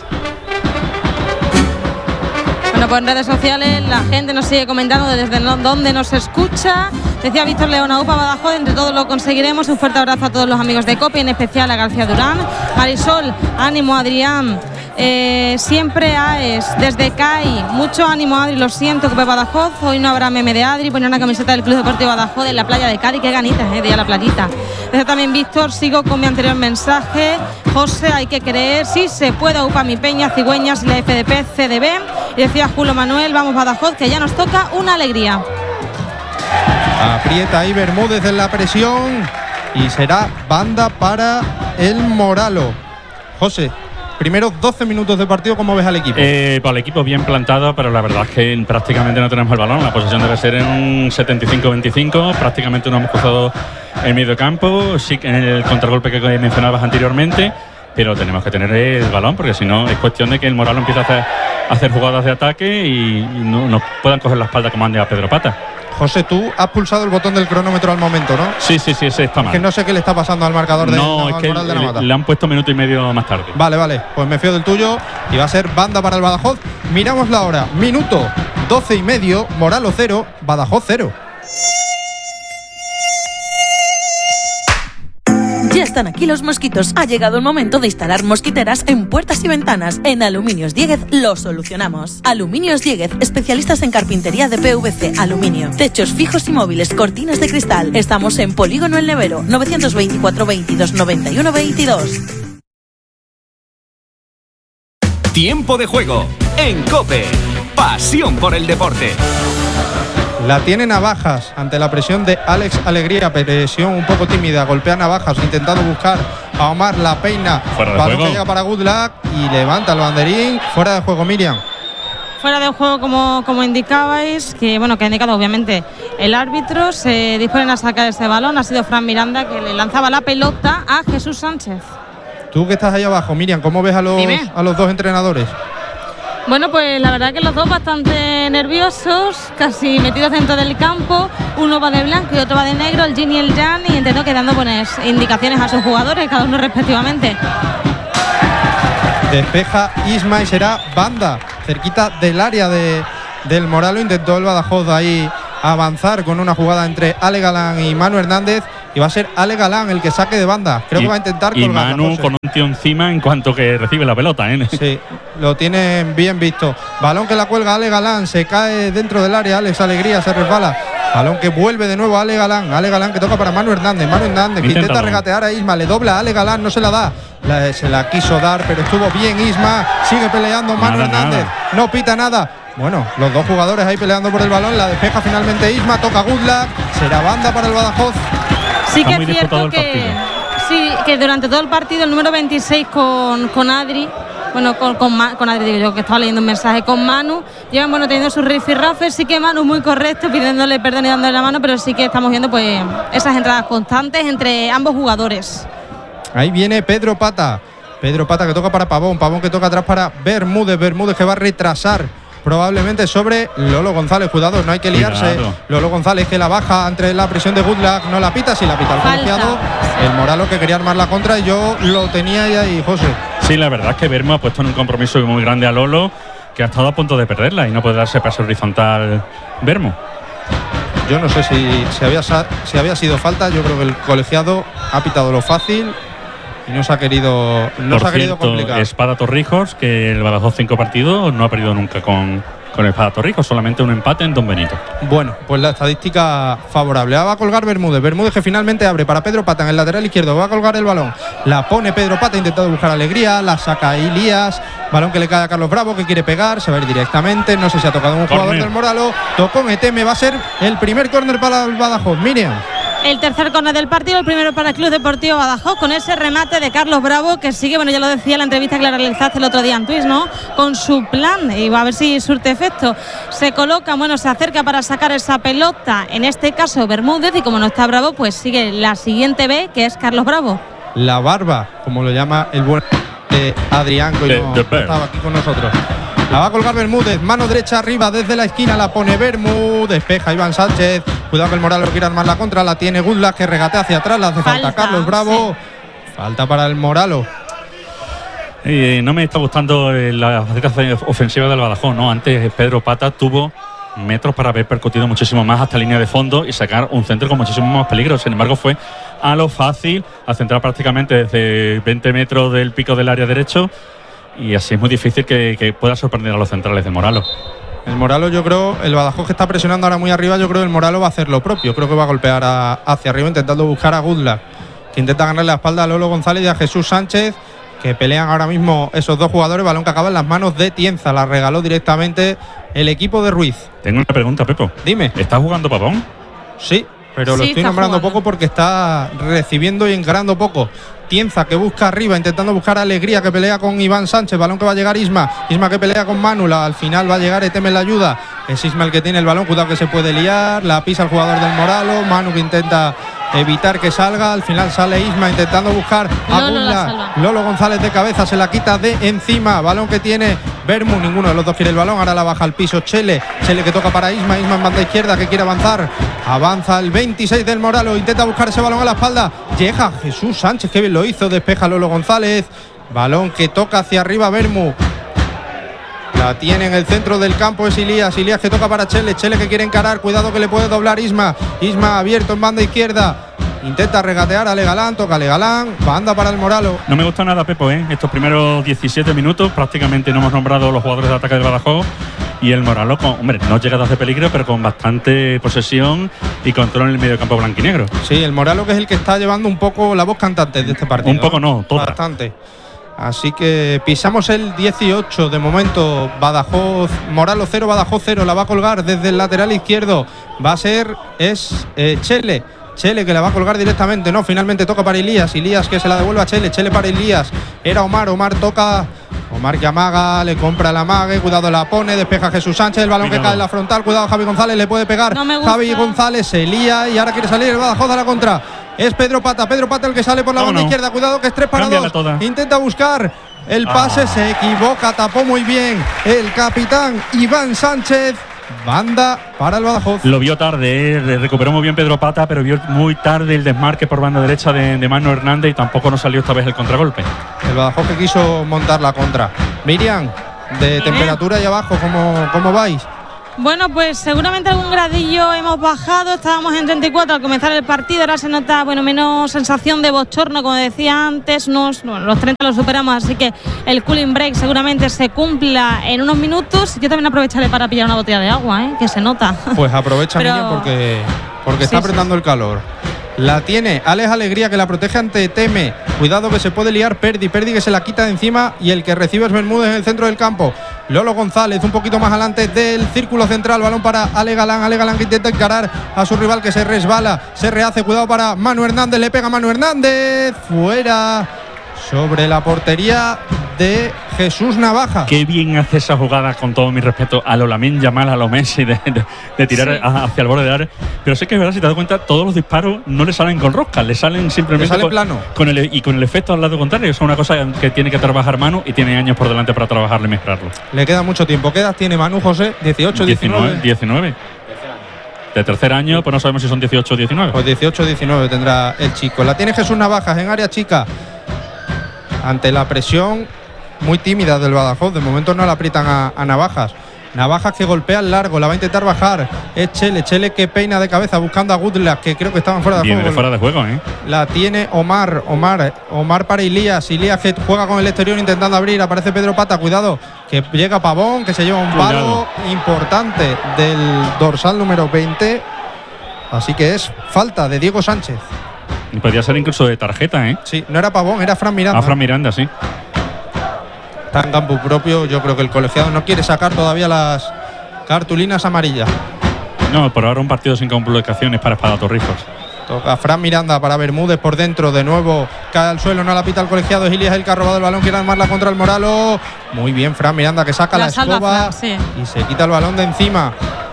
Bueno, pues en redes sociales la gente nos sigue comentando desde dónde nos escucha. Decía Víctor León, a UPA Badajoz, entre todos lo conseguiremos. Un fuerte abrazo a todos los amigos de COPE, en especial a García Durán. Marisol, ánimo Adrián. Siempre AES, desde CAI, mucho ánimo Adri, lo siento, COPE Badajoz, hoy no habrá meme de Adri, pone una camiseta del Club Deportivo Badajoz en la playa de Cádiz, qué ganitas, de ir a la playita. Desde también Víctor, sigo con mi anterior mensaje, José, hay que creer, sí se puede, UPA Mi Peña, Cigüeñas y la FDP, CDB, y decía Julio Manuel, vamos Badajoz, que ya nos toca una alegría. Aprieta ahí Bermúdez en la presión y será banda para el Moralo. José, primeros 12 minutos de partido, ¿cómo ves al equipo? Pues el equipo bien plantado, pero la verdad es que prácticamente no tenemos el balón. La posesión debe ser en un 75-25. Prácticamente no hemos cruzado el medio campo. Sí que en el contragolpe que mencionabas anteriormente, pero tenemos que tener el balón, porque si no es cuestión de que el Moralo empiece a hacer jugadas de ataque y no nos puedan coger la espalda como ande a Pedro Pata. José, tú has pulsado el botón del cronómetro al momento, ¿no? Sí, ese está mal. Es que no sé qué le está pasando al marcador No, es que de la Mata. le han puesto minuto y medio más tarde. Vale, pues me fío del tuyo y va a ser banda para el Badajoz. Miramos la hora, minuto 12 y medio, Moralo 0, Badajoz 0. Ya están aquí los mosquitos. Ha llegado el momento de instalar mosquiteras en puertas y ventanas. En Aluminios Dieguez lo solucionamos. Aluminios Dieguez, especialistas en carpintería de PVC, aluminio, techos fijos y móviles, cortinas de cristal. Estamos en Polígono El Nevero, 924 22 91 22. Tiempo de juego en COPE. Pasión por el deporte. La tiene Navajas ante la presión de Alex Alegría, presión un poco tímida, golpea Navajas intentando buscar a Omar, la peina, balón que llega para Goodluck y levanta el banderín, fuera de juego. Miriam. Fuera de juego, como indicabais, que bueno, que ha indicado obviamente el árbitro. Se disponen a sacar ese balón, ha sido Fran Miranda que le lanzaba la pelota a Jesús Sánchez. Tú que estás ahí abajo, Miriam, ¿cómo ves a los dos entrenadores? Bueno, pues la verdad que los dos bastante nerviosos, casi metidos dentro del campo. Uno va de blanco y otro va de negro, el Yin y el Yang, y entiendo que dando buenas indicaciones a sus jugadores, cada uno respectivamente. Despeja Isma y será banda, cerquita del área del Moralo. Intentó el Badajoz ahí avanzar con una jugada entre Ale Galán y Manu Hernández, y va a ser Ale Galán el que saque de banda. Creo que va a intentar colgar. Y Manu con un tío encima en cuanto que recibe la pelota, ¿eh? Sí, lo tienen bien visto. Balón que la cuelga Ale Galán, se cae dentro del área, Alex Alegría se resbala. Balón que vuelve de nuevo a Ale Galán que toca para Manu Hernández que intenta regatear a Isma, le dobla a Ale Galán, no se la da. Se la quiso dar, pero estuvo bien Isma, sigue peleando Manu Hernández, no pita nada. Bueno, los dos jugadores ahí peleando por el balón, la despeja finalmente Isma, toca Goodluck, será banda para el Badajoz. Sí que es cierto que durante todo el partido el número 26 con Adri, bueno, con Adri digo yo, que estaba leyendo un mensaje con Manu, llevan teniendo sus rifirrafes, sí que Manu muy correcto, pidiéndole perdón y dándole la mano, pero sí que estamos viendo pues esas entradas constantes entre ambos jugadores. Ahí viene Pedro Pata que toca para Pavón que toca atrás para Bermúdez que va a retrasar probablemente sobre Lolo González. Cuidado, no hay que liarse. Cuidado. Lolo González que la baja ante la presión de Goodluck, no la pita, sí la pita el colegiado. El Moralo que quería armar la contra y yo lo tenía ahí, José. Sí, la verdad es que Bermo ha puesto en un compromiso muy grande a Lolo, que ha estado a punto de perderla y no puede darse paso horizontal Bermo. Yo no sé si había sido falta. Yo creo que el colegiado ha pitado lo fácil y no se ha querido complicar. Espada Torrijos, que el Badajoz 5 partidos no ha perdido nunca con Espada Torrijos, solamente un empate en Don Benito. Bueno, pues la estadística favorable. Va a colgar Bermúdez que finalmente abre para Pedro Pata en el lateral izquierdo, va a colgar el balón, la pone Pedro Pata, intentando buscar Alegría, la saca Ilías, balón que le cae a Carlos Bravo, que quiere pegar, se va a ir directamente, no sé si ha tocado un jugador del Moralo, tocó Meteme, va a ser el primer córner para el Badajoz. Miriam. El tercer córner del partido, el primero para el Club Deportivo Badajoz, con ese remate de Carlos Bravo, que sigue, ya lo decía en la entrevista que le realizaste el otro día en Twitch, ¿no? Con su plan, y va a ver si surte efecto. Se coloca, se acerca para sacar esa pelota, en este caso Bermúdez, y como no está Bravo, pues sigue la siguiente B, que es Carlos Bravo. La barba, como lo llama el buen Adrián, que no estaba aquí con nosotros. La va a colgar Bermúdez, mano derecha arriba desde la esquina, la pone Bermúdez, despeja Iván Sánchez, cuidado que el Moralo quiere armar la contra, la tiene Goodluck que regatea hacia atrás, la hace falta Carlos Bravo, falta para el Moralo. No me está gustando la faceta ofensiva del Badajoz, ¿no? Antes Pedro Pata tuvo metros para haber percutido muchísimo más hasta línea de fondo y sacar un centro con muchísimo más peligro. Sin embargo, fue a lo fácil, a centrar prácticamente desde 20 metros del pico del área derecho. Y así es muy difícil que pueda sorprender a los centrales del Moralo. El Moralo, yo creo, el Badajoz que está presionando ahora muy arriba, yo creo que el Moralo va a hacer lo propio. Creo que va a golpear hacia arriba intentando buscar a Goodluck, que intenta ganarle la espalda a Lolo González y a Jesús Sánchez, que pelean ahora mismo esos dos jugadores. Balón que acaba en las manos de Tienza, la regaló directamente el equipo de Ruiz. Tengo una pregunta, Pepo. Dime. ¿Está jugando Pavón? Sí, pero lo estoy nombrando poco porque está recibiendo y encarando poco. Tienza que busca arriba, intentando buscar a Alegría, que pelea con Iván Sánchez, balón que va a llegar Isma que pelea con Manula, al final va a llegar Eteme en la ayuda, es Isma el que tiene el balón, cuidado que se puede liar, la pisa el jugador del Moralo, Manu que intenta evitar que salga, al final sale Isma intentando buscar a Lolo González de cabeza, se la quita de encima, balón que tiene Bermu, ninguno de los dos quiere el balón, ahora la baja al piso Chele que toca para Isma en banda izquierda que quiere avanzar, avanza el 26 del Moralo, intenta buscar ese balón a la espalda, llega Jesús Sánchez, que bien lo hizo, despeja Lolo González, balón que toca hacia arriba Bermu, la tiene en el centro del campo, es Ilías que toca para Chele que quiere encarar, cuidado que le puede doblar Isma abierto en banda izquierda, intenta regatear a Ale Galán, toca Ale Galán, banda para el Moralo. No me gusta nada, Pepo, estos primeros 17 minutos prácticamente no hemos nombrado los jugadores de ataque del Badajoz y el Moralo, no llegadas de peligro, pero con bastante posesión y control en el medio campo blanquinegro. Sí, el Moralo que es el que está llevando un poco la voz cantante de este partido. Un poco no, toda. Bastante. Así que pisamos el 18 de momento, Badajoz, Moralo 0, Badajoz 0, la va a colgar desde el lateral izquierdo, va a ser, Chele que la va a colgar directamente, no, finalmente toca para Ilías que se la devuelve a Chele para Ilías, era Omar toca, Omar que amaga, le compra el amague, cuidado la pone, despeja Jesús Sánchez, el balón que cae en la frontal, cuidado Javi González, le puede pegar, Javi González se lía y ahora quiere salir el Badajoz a la contra. Es Pedro Pata el que sale por la banda izquierda, cuidado que es 3 para 2, intenta buscar el pase, se equivoca, tapó muy bien el capitán Iván Sánchez, banda para el Badajoz. Lo vio tarde, recuperó muy bien Pedro Pata, pero vio muy tarde el desmarque por banda derecha de Manu Hernández y tampoco nos salió esta vez el contragolpe. El Badajoz que quiso montar la contra. Miriam, de temperatura ahí abajo, ¿cómo vais? Bueno, pues seguramente algún gradillo hemos bajado, estábamos en 34 al comenzar el partido, ahora se nota menos sensación de bochorno, como decía antes, los 30 los superamos, así que el cooling break seguramente se cumpla en unos minutos. Yo también aprovecharé para pillar una botella de agua, que se nota. Pues aprovecha, Pero... Miriam, porque está apretando el calor. La tiene Alex Alegría, que la protege ante Teme. Cuidado que se puede liar Perdi que se la quita de encima, y el que recibe es Bermúdez en el centro del campo. Lolo González un poquito más adelante del círculo central, balón para Ale Galán que intenta encarar a su rival, que se resbala, se rehace, cuidado para Manu Hernández, le pega Manu Hernández, fuera, sobre la portería de Jesús Navaja. Qué bien hace esa jugada, con todo mi respeto a lo Lamine Yamal, a lo Messi, de tirar hacia el borde de área. Pero sé que es verdad, si te das cuenta, todos los disparos no le salen con rosca, le salen simplemente plano. Con el efecto al lado contrario. Es una cosa que tiene que trabajar Manu, y tiene años por delante para trabajarlo y mejorarlo. Le queda mucho tiempo. ¿Qué edad tiene Manu, José? 18, 19. De tercer año, pues no sabemos si son 18 o 19. Pues 18 o 19 tendrá el chico. La tiene Jesús Navajas en área chica. Ante la presión muy tímida del Badajoz, de momento no la aprietan a Navajas. Navajas que golpea al largo, la va a intentar bajar. Es Chele que peina de cabeza buscando a Goodlack, que creo que estaban fuera de juego. Viene fuera de juego, La tiene Omar para Ilías que juega con el exterior intentando abrir. Aparece Pedro Pata, cuidado, que llega Pavón, que se lleva un palo importante del dorsal número 20. Así que es falta de Diego Sánchez. Y podría ser incluso de tarjeta, Sí, no era Pavón, era Fran Miranda. Fran Miranda, sí. Está en campo propio. Yo creo que el colegiado no quiere sacar todavía las cartulinas amarillas. No, por ahora un partido sin complicaciones para Espada Torrijos. Toca Fran Miranda para Bermúdez por dentro. De nuevo cae al suelo, no la pita el colegiado. Es Ilias el que ha robado el balón, quiere armarla contra el Moralo. Muy bien Fran Miranda, que saca la escoba y se quita el balón de encima.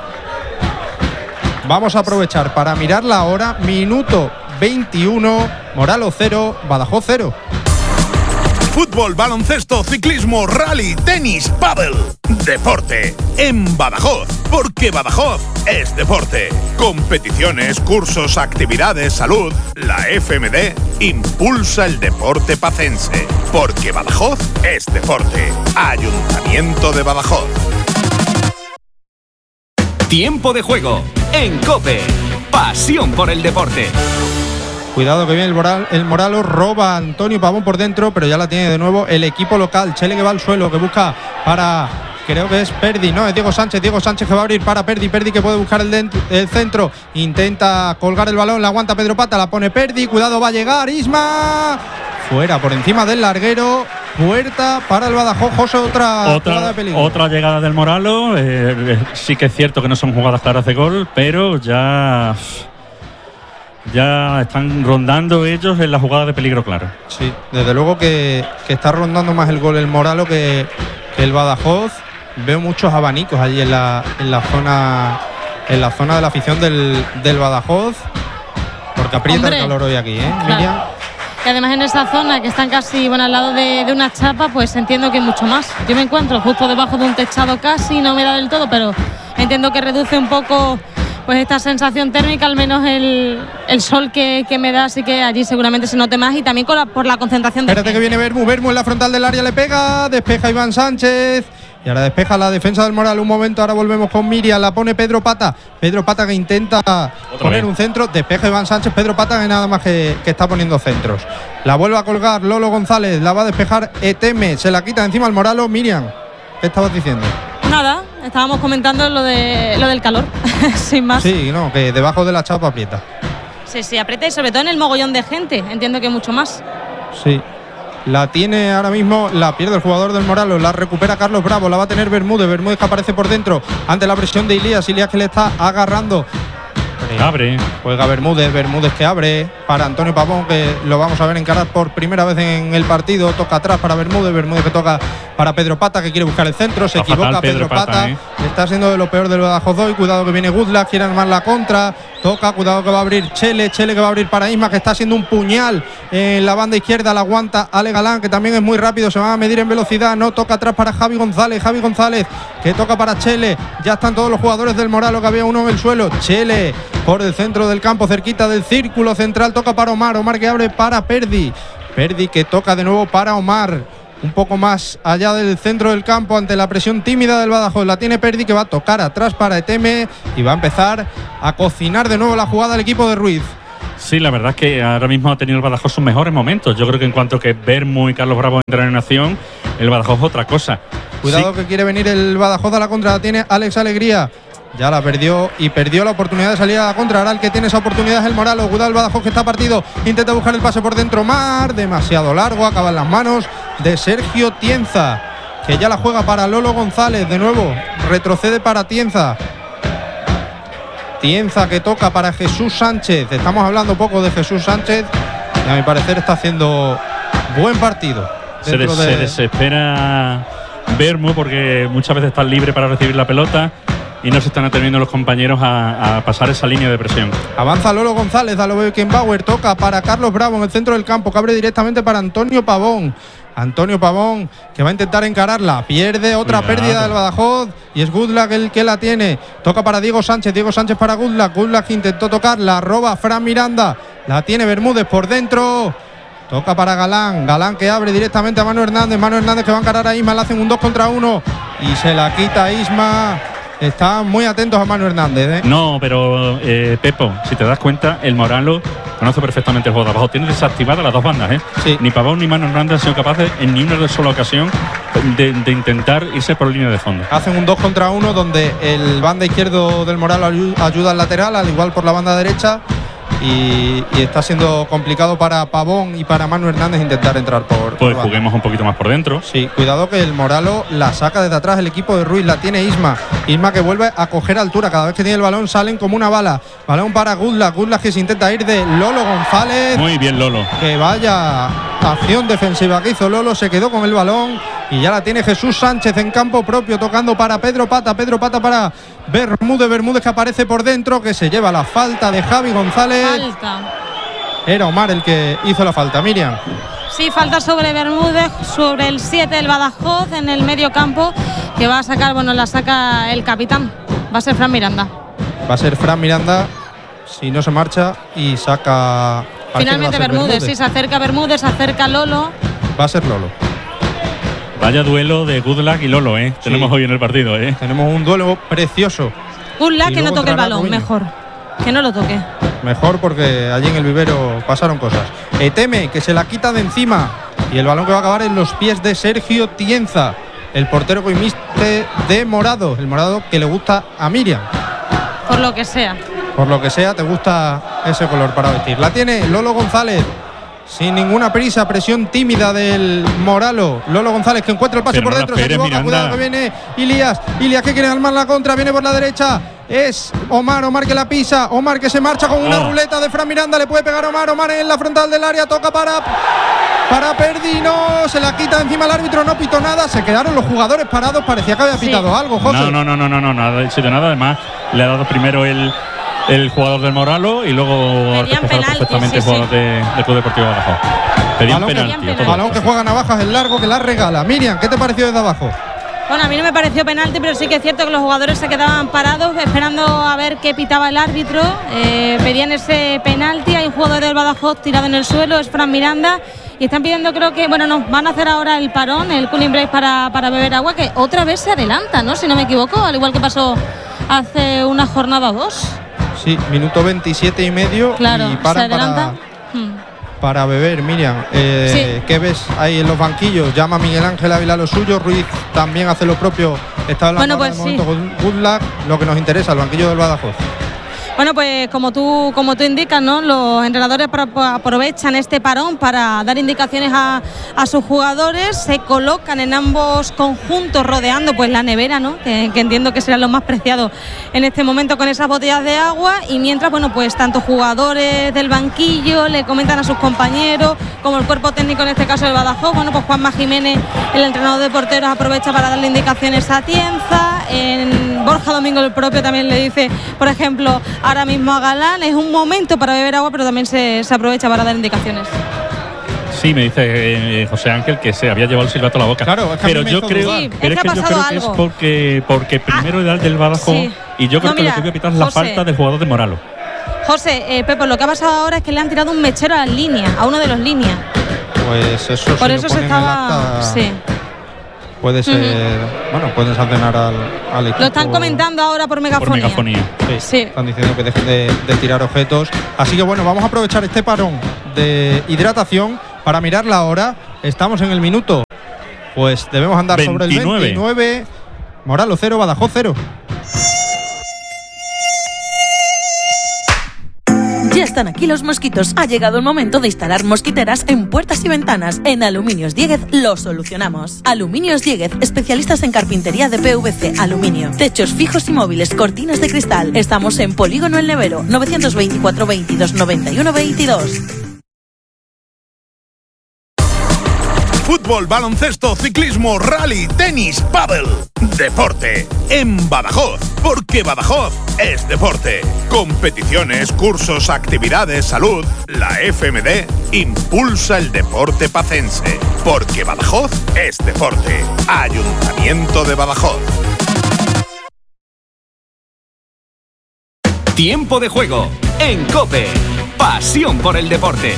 Vamos a aprovechar para mirar la hora. Minuto 21, Moralo 0, Badajoz 0. Fútbol, baloncesto, ciclismo, rally, tenis, pádel. Deporte en Badajoz, porque Badajoz es deporte. Competiciones, cursos, actividades, salud. La FMD impulsa el deporte pacense, porque Badajoz es deporte. Ayuntamiento de Badajoz. Tiempo de juego en COPE. Pasión por el deporte. Cuidado que viene el Moralo, roba a Antonio Pavón por dentro, pero ya la tiene de nuevo el equipo local. Chele que va al suelo, que busca para, creo que es Perdi, no, es Diego Sánchez que va a abrir para Perdi que puede buscar el centro, intenta colgar el balón, la aguanta Pedro Pata, la pone Perdi, cuidado, va a llegar Isma, fuera, por encima del larguero. Puerta para el Badajoz, José, otra jugada de peligro. Otra llegada del Moralo. Sí que es cierto que no son jugadas claras de gol, pero ya están rondando ellos en la jugada de peligro claro. Sí, desde luego que está rondando más el gol el Moralo que el Badajoz. Veo muchos abanicos allí en la zona de la afición del Badajoz, porque aprieta el calor hoy aquí, claro. Miriam. Y además en esa zona que están casi al lado de una chapa, pues entiendo que mucho más. Yo me encuentro justo debajo de un techado casi, no me da del todo, pero entiendo que reduce un poco pues esta sensación térmica, al menos el sol que me da, así que allí seguramente se note más, y también por la concentración de Espérate que viene Bermú en la frontal del área, le pega, despeja Iván Sánchez. Y ahora despeja la defensa del Moral. Un momento, ahora volvemos con Miriam. La pone Pedro Pata que intenta poner un centro. Despeja Iván Sánchez. Pedro Pata que nada más que está poniendo centros. La vuelve a colgar Lolo González. La va a despejar Eteme. Se la quita encima el Moralo. Miriam, ¿qué estabas diciendo? Nada, estábamos comentando lo del calor. Sin más. Sí, no, que debajo de la chapa aprieta. Sí, aprieta, y sobre todo en el mogollón de gente. Entiendo que mucho más. Sí. La tiene ahora mismo, la pierde el jugador del Moralo, la recupera Carlos Bravo, la va a tener Bermúdez que aparece por dentro ante la presión de Ilías que le está agarrando. Abre. Juega Bermúdez que abre para Antonio Pavón, que lo vamos a ver encarar por primera vez en el partido. Toca atrás para Bermúdez que toca para Pedro Pata, que quiere buscar el centro. Se equivoca Pedro Pata. Está siendo de lo peor del Badajoz hoy. Cuidado que viene Goodlack, quiere armar la contra. Toca, cuidado que va a abrir Chele que va a abrir para Isma, que está haciendo un puñal en la banda izquierda. La aguanta Ale Galán, que también es muy rápido. Se va a medir en velocidad. No, toca atrás para Javi González, que toca para Chele. Ya están todos los jugadores del Moralo, que había uno en el suelo. Chele por el centro del campo, cerquita del círculo central. Toca para Omar que abre para Perdi que toca de nuevo para Omar. un poco más allá del centro del campo ante la presión tímida del Badajoz. La tiene Perdi, que va a tocar atrás para Eteme y va a empezar a cocinar de nuevo la jugada el equipo de Ruiz. Sí, la verdad es que ahora mismo ha tenido el Badajoz sus mejores momentos. Yo creo que en cuanto que Bermú y Carlos Bravo entran en acción, el Badajoz otra cosa. Cuidado sí, que quiere venir el Badajoz a la contra. La tiene Alex Alegría. Ya la perdió y perdió la oportunidad de salir a la contra. Ahora el que tiene esa oportunidad es el Moralo. Cuidado el Badajoz, que está partido. Intenta buscar el pase por dentro. Mar, demasiado largo. Acaba en las manos de Sergio Tienza, que ya la juega para Lolo González. De nuevo retrocede para Tienza. Tienza que toca para Jesús Sánchez. Estamos hablando poco de Jesús Sánchez y a mi parecer está haciendo buen partido. Se desespera Bermú porque muchas veces está libre para recibir la pelota y no se están atreviendo los compañeros a pasar esa línea de presión. Avanza Lolo González, a lo Beckenbauer, toca para Carlos Bravo en el centro del campo, que abre directamente para Antonio Pavón. Antonio Pavón, que va a intentar encararla, pierde otra pérdida del Badajoz y es Goodluck el que la tiene. Toca para Diego Sánchez para Goodluck. Goodluck que intentó tocar, la roba Fran Miranda, la tiene Bermúdez por dentro. Toca para Galán, Galán que abre directamente a Manu Hernández, Manu Hernández que va a encarar a Isma, le hacen un 2 contra 1 y se la quita Isma. Están muy atentos a Manu Hernández, ¿eh? No, pero Pepo, si te das cuenta, el Moralo conoce perfectamente el juego de abajo. Tiene desactivadas las dos bandas, ¿eh? Sí. Ni Pavón ni Manu Hernández han sido capaces en ni una sola ocasión de intentar irse por línea de fondo. Hacen un 2 contra 1 donde el banda izquierdo del Moralo ayuda al lateral, al igual por la banda derecha. Y está siendo complicado para Pavón y para Manu Hernández intentar entrar por Pues juguemos un poquito más por dentro. Sí, cuidado que el Moralo la saca desde atrás el equipo de Ruiz, la tiene Isma que vuelve a coger altura, cada vez que tiene el balón salen como una bala. Balón para Goodluck que se intenta ir de Lolo González. Muy bien Lolo. Que vaya acción defensiva que hizo Lolo, se quedó con el balón y ya la tiene Jesús Sánchez en campo propio, tocando para Pedro Pata para Bermúdez que aparece por dentro, que se lleva la falta de Javi González. Falta. Era Omar el que hizo la falta, Miriam. Sí, falta sobre Bermúdez, sobre el 7 del Badajoz en el medio campo, que va a sacar, la saca el capitán, va a ser Fran Miranda. Va a ser Fran Miranda si no se marcha y saca. Finalmente Bermúdez, sí, se acerca Bermúdez, se acerca Lolo. Va a ser Lolo. Vaya duelo de Goodluck y Lolo, ¿eh? Sí. Tenemos hoy en el partido, ¿eh? Tenemos un duelo precioso. Goodluck que no toque el balón, mejor. Que no lo toque. Mejor porque allí en el vivero pasaron cosas. Eteme que se la quita de encima y el balón que va a acabar en los pies de Sergio Tienza, el portero coimiste de Morado, el Morado que le gusta a Miriam. Por lo que sea. Por lo que sea, te gusta ese color para vestir. La tiene Lolo González. Sin ninguna prisa, presión tímida del Moralo. Lolo González que encuentra el pase por dentro, se equivoca, cuidado que viene Ilias que quiere armar la contra, viene por la derecha. Es Omar que la pisa, Omar que se marcha con una ruleta de Fran Miranda, le puede pegar Omar en la frontal del área, toca para Perdi, no, se la quita encima el árbitro, no pitó nada, se quedaron los jugadores parados, parecía que había pitado algo, José. No, nada ha sido nada, además le ha dado primero el jugador del Moralo y luego perfectamente el jugador del Club Deportivo Badajoz. Pedían penalti. Balón que juega Navajas, el largo que la regala. Miriam, ¿qué te pareció desde abajo? Bueno, a mí no me pareció penalti, pero sí que es cierto que los jugadores se quedaban parados esperando a ver qué pitaba el árbitro. Pedían ese penalti, hay un jugador del Badajoz tirado en el suelo, es Fran Miranda. Y están pidiendo, creo que, van a hacer ahora el parón, el cooling break para beber agua, que otra vez se adelanta, ¿no? Si no me equivoco, al igual que pasó hace una jornada o dos. Sí, minuto 27 y medio. Claro, y paran para beber, Miriam. Sí. ¿Qué ves ahí en los banquillos? Llama Miguel Ángel Ávila lo suyo, Ruiz también hace lo propio. Está hablando pues momento con Goodluck, lo que nos interesa, el banquillo del Badajoz. Bueno, pues como tú indicas, ¿no? Los entrenadores aprovechan este parón para dar indicaciones a sus jugadores, se colocan en ambos conjuntos rodeando pues la nevera, ¿no? Que entiendo que serán los más preciados en este momento con esas botellas de agua, y mientras, pues tanto jugadores del banquillo le comentan a sus compañeros, como el cuerpo técnico en este caso del Badajoz, pues Juanma Jiménez, el entrenador de porteros, aprovecha para darle indicaciones a Tienza, en Borja Domingo el propio también le dice, por ejemplo, ahora mismo a Galán, es un momento para beber agua, pero también se aprovecha para dar indicaciones. Sí, me dice José Ángel que se había llevado el silbato a la boca. Claro, es que pero yo creo, que es porque primero edad del Badajoz, y yo creo que lo que voy a pitar es la falta del jugador de Moralo. José, Pepo, lo que ha pasado ahora es que le han tirado un mechero a las líneas, a uno de los líneas. Pues eso por si eso lo se ponen en el estaba. acta, Sí. puede ser. Bueno, pueden sancionar al equipo. Lo están comentando ahora por megafonía. Sí. Están diciendo que dejen de tirar objetos. Así que bueno, vamos a aprovechar este parón de hidratación para mirar la hora. Estamos en el minuto. Pues debemos andar 29. sobre el 29. Moralo 0, Badajoz 0. Ya están aquí los mosquitos. Ha llegado el momento de instalar mosquiteras en puertas y ventanas. En Aluminios Dieguez lo solucionamos. Aluminios Dieguez, especialistas en carpintería de PVC, aluminio, techos fijos y móviles, cortinas de cristal. Estamos en Polígono El Nevero, 924 22 91 22. Fútbol, baloncesto, ciclismo, rally, tenis, pádel. Deporte en Badajoz, porque Badajoz es deporte. Competiciones, cursos, actividades, salud. La FMD impulsa el deporte pacense, porque Badajoz es deporte. Ayuntamiento de Badajoz. Tiempo de juego en COPE. Pasión por el deporte.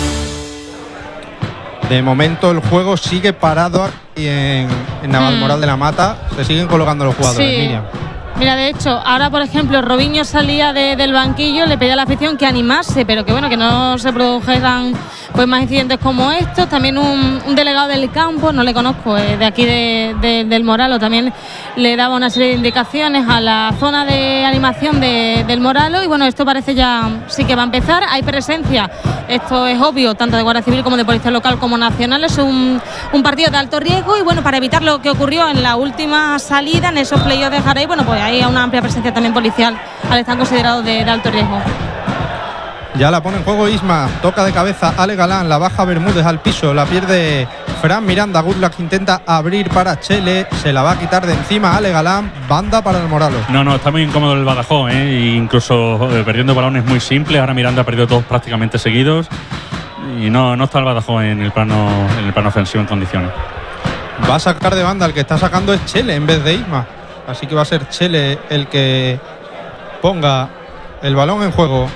De momento el juego sigue parado aquí en Navalmoral de la Mata. Se siguen colocando los jugadores, Sí. Miriam. Mira, de hecho, ahora por ejemplo, Robinho salía del banquillo, le pedía a la afición que animase, pero que bueno, que no se produjeran pues más incidentes como estos. También un delegado del campo, no le conozco, de aquí del Moralo, también le daba una serie de indicaciones a la zona de animación del Moralo. Y bueno, esto parece ya sí que va a empezar. Hay presencia, esto es obvio, tanto de Guardia Civil como de Policía Local como Nacional. Es un partido de alto riesgo y bueno, para evitar lo que ocurrió en la última salida, en esos playoffs de Jaray, bueno, pues hay una amplia presencia también policial al estar considerados de alto riesgo. Ya la pone en juego Isma, toca de cabeza Ale Galán, la baja Bermúdez al piso, la pierde Fran Miranda. Goodluck intenta abrir para Chele, se la va a quitar de encima Ale Galán, banda para el Moralo. No, está muy incómodo el Badajoz, e incluso perdiendo balones muy simples. Ahora Miranda ha perdido todos prácticamente seguidos y no está el Badajoz en el plano ofensivo en condiciones. Va a sacar de banda, el que está sacando es Chele en vez de Isma. Así que va a ser Chele el que ponga el balón en juego.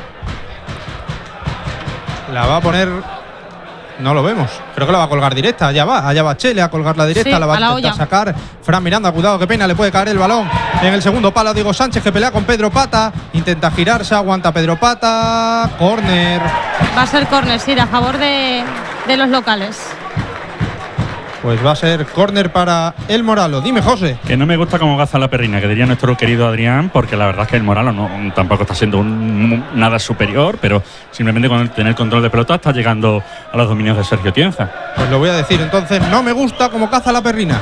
La va a poner. No lo vemos. Creo que la va a colgar directa. Allá va Chele a colgarla directa. Sí, la va a intentar olla. sacar Fran Miranda. Cuidado, qué pena. Le puede caer el balón en el segundo palo a Diego Sánchez, que pelea con Pedro Pata. Intenta girarse. Aguanta Pedro Pata. Córner. Va a ser córner, sí, a favor de los locales. Pues va a ser córner para el Moralo. Dime, José. Que no me gusta cómo gaza la perrina, que diría nuestro querido Adrián, porque la verdad es que el Moralo tampoco está siendo nada superior, pero simplemente con tener control de pelota está llegando a los dominios de Sergio Tienza. Pues lo voy a decir, entonces no me gusta cómo caza la perrina.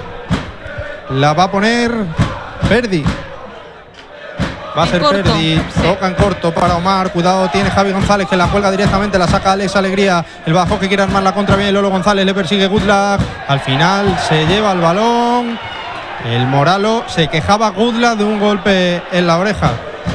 La va a poner Perdi. Va a En ser corto, Perdi, sí. toca en corto para Omar. Cuidado, tiene Javi González, que la cuelga directamente, la saca Alex Alegría. El Badajoz que quiere armar la contra, viene Lolo González, le persigue Goodluck. Al final se lleva el balón. El Moralo, se quejaba Goodluck de un golpe en la oreja.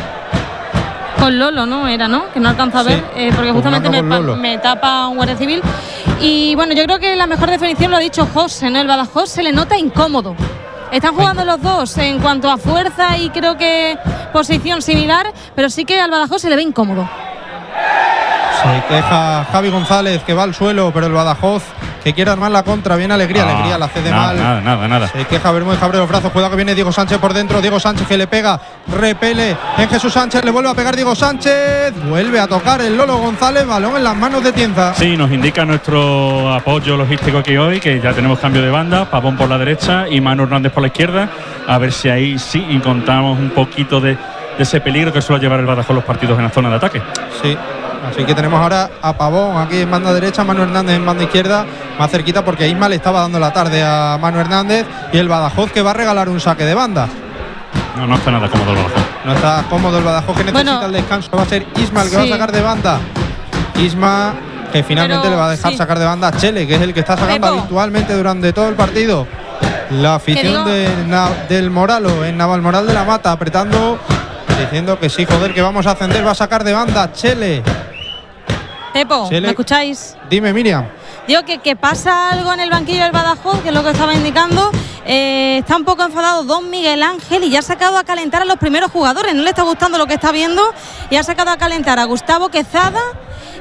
Con Lolo, ¿no? Era, ¿no? Que no alcanzo a ver, Sí, porque justamente pugando con Lolo. me tapa un guardia civil. Y bueno, yo creo que la mejor definición lo ha dicho José, ¿no? El Badajoz se le nota incómodo. Están jugando los dos en cuanto a fuerza y creo que posición similar, pero sí que al Badajoz se le ve incómodo. Se queja Javi González, que va al suelo, pero el Badajoz que quiere armar la contra. Viene Alegría, Alegría la cede mal. Nada. Se queja Bermúdez, abre los brazos. Cuidado que viene Diego Sánchez por dentro. Diego Sánchez que le pega, repele en Jesús Sánchez, le vuelve a pegar Diego Sánchez. Vuelve a tocar el Lolo González, balón en las manos de Tienza. Sí, nos indica nuestro apoyo logístico aquí hoy, que ya tenemos cambio de banda, Pavón por la derecha y Manu Hernández por la izquierda. A ver si ahí sí encontramos un poquito de ese peligro que suele llevar el Badajoz los partidos en la zona de ataque. Sí. Así que tenemos ahora a Pavón aquí en banda derecha, Manu Hernández en banda izquierda, más cerquita porque Isma le estaba dando la tarde a Manu Hernández, y el Badajoz que va a regalar un saque de banda. No está nada cómodo el Badajoz. No está cómodo el Badajoz, que necesita Bueno, el descanso. Va a ser Isma el que sí. va a sacar de banda. Isma que finalmente Pero, le va a dejar sí. sacar de banda a Chele, que es el que está sacando Pepo. habitualmente durante todo el partido. La afición del Moralo en Navalmoral de la Mata apretando, diciendo que sí, joder, que vamos a ascender. Va a sacar de banda Chele. Pepo, Chele. ¿me escucháis? Dime, Miriam. Digo que pasa algo en el banquillo del Badajoz, que es lo que estaba indicando. Está un poco enfadado Don Miguel Ángel y ya ha sacado a calentar a los primeros jugadores. No le está gustando lo que está viendo y ha sacado a calentar a Gustavo Quezada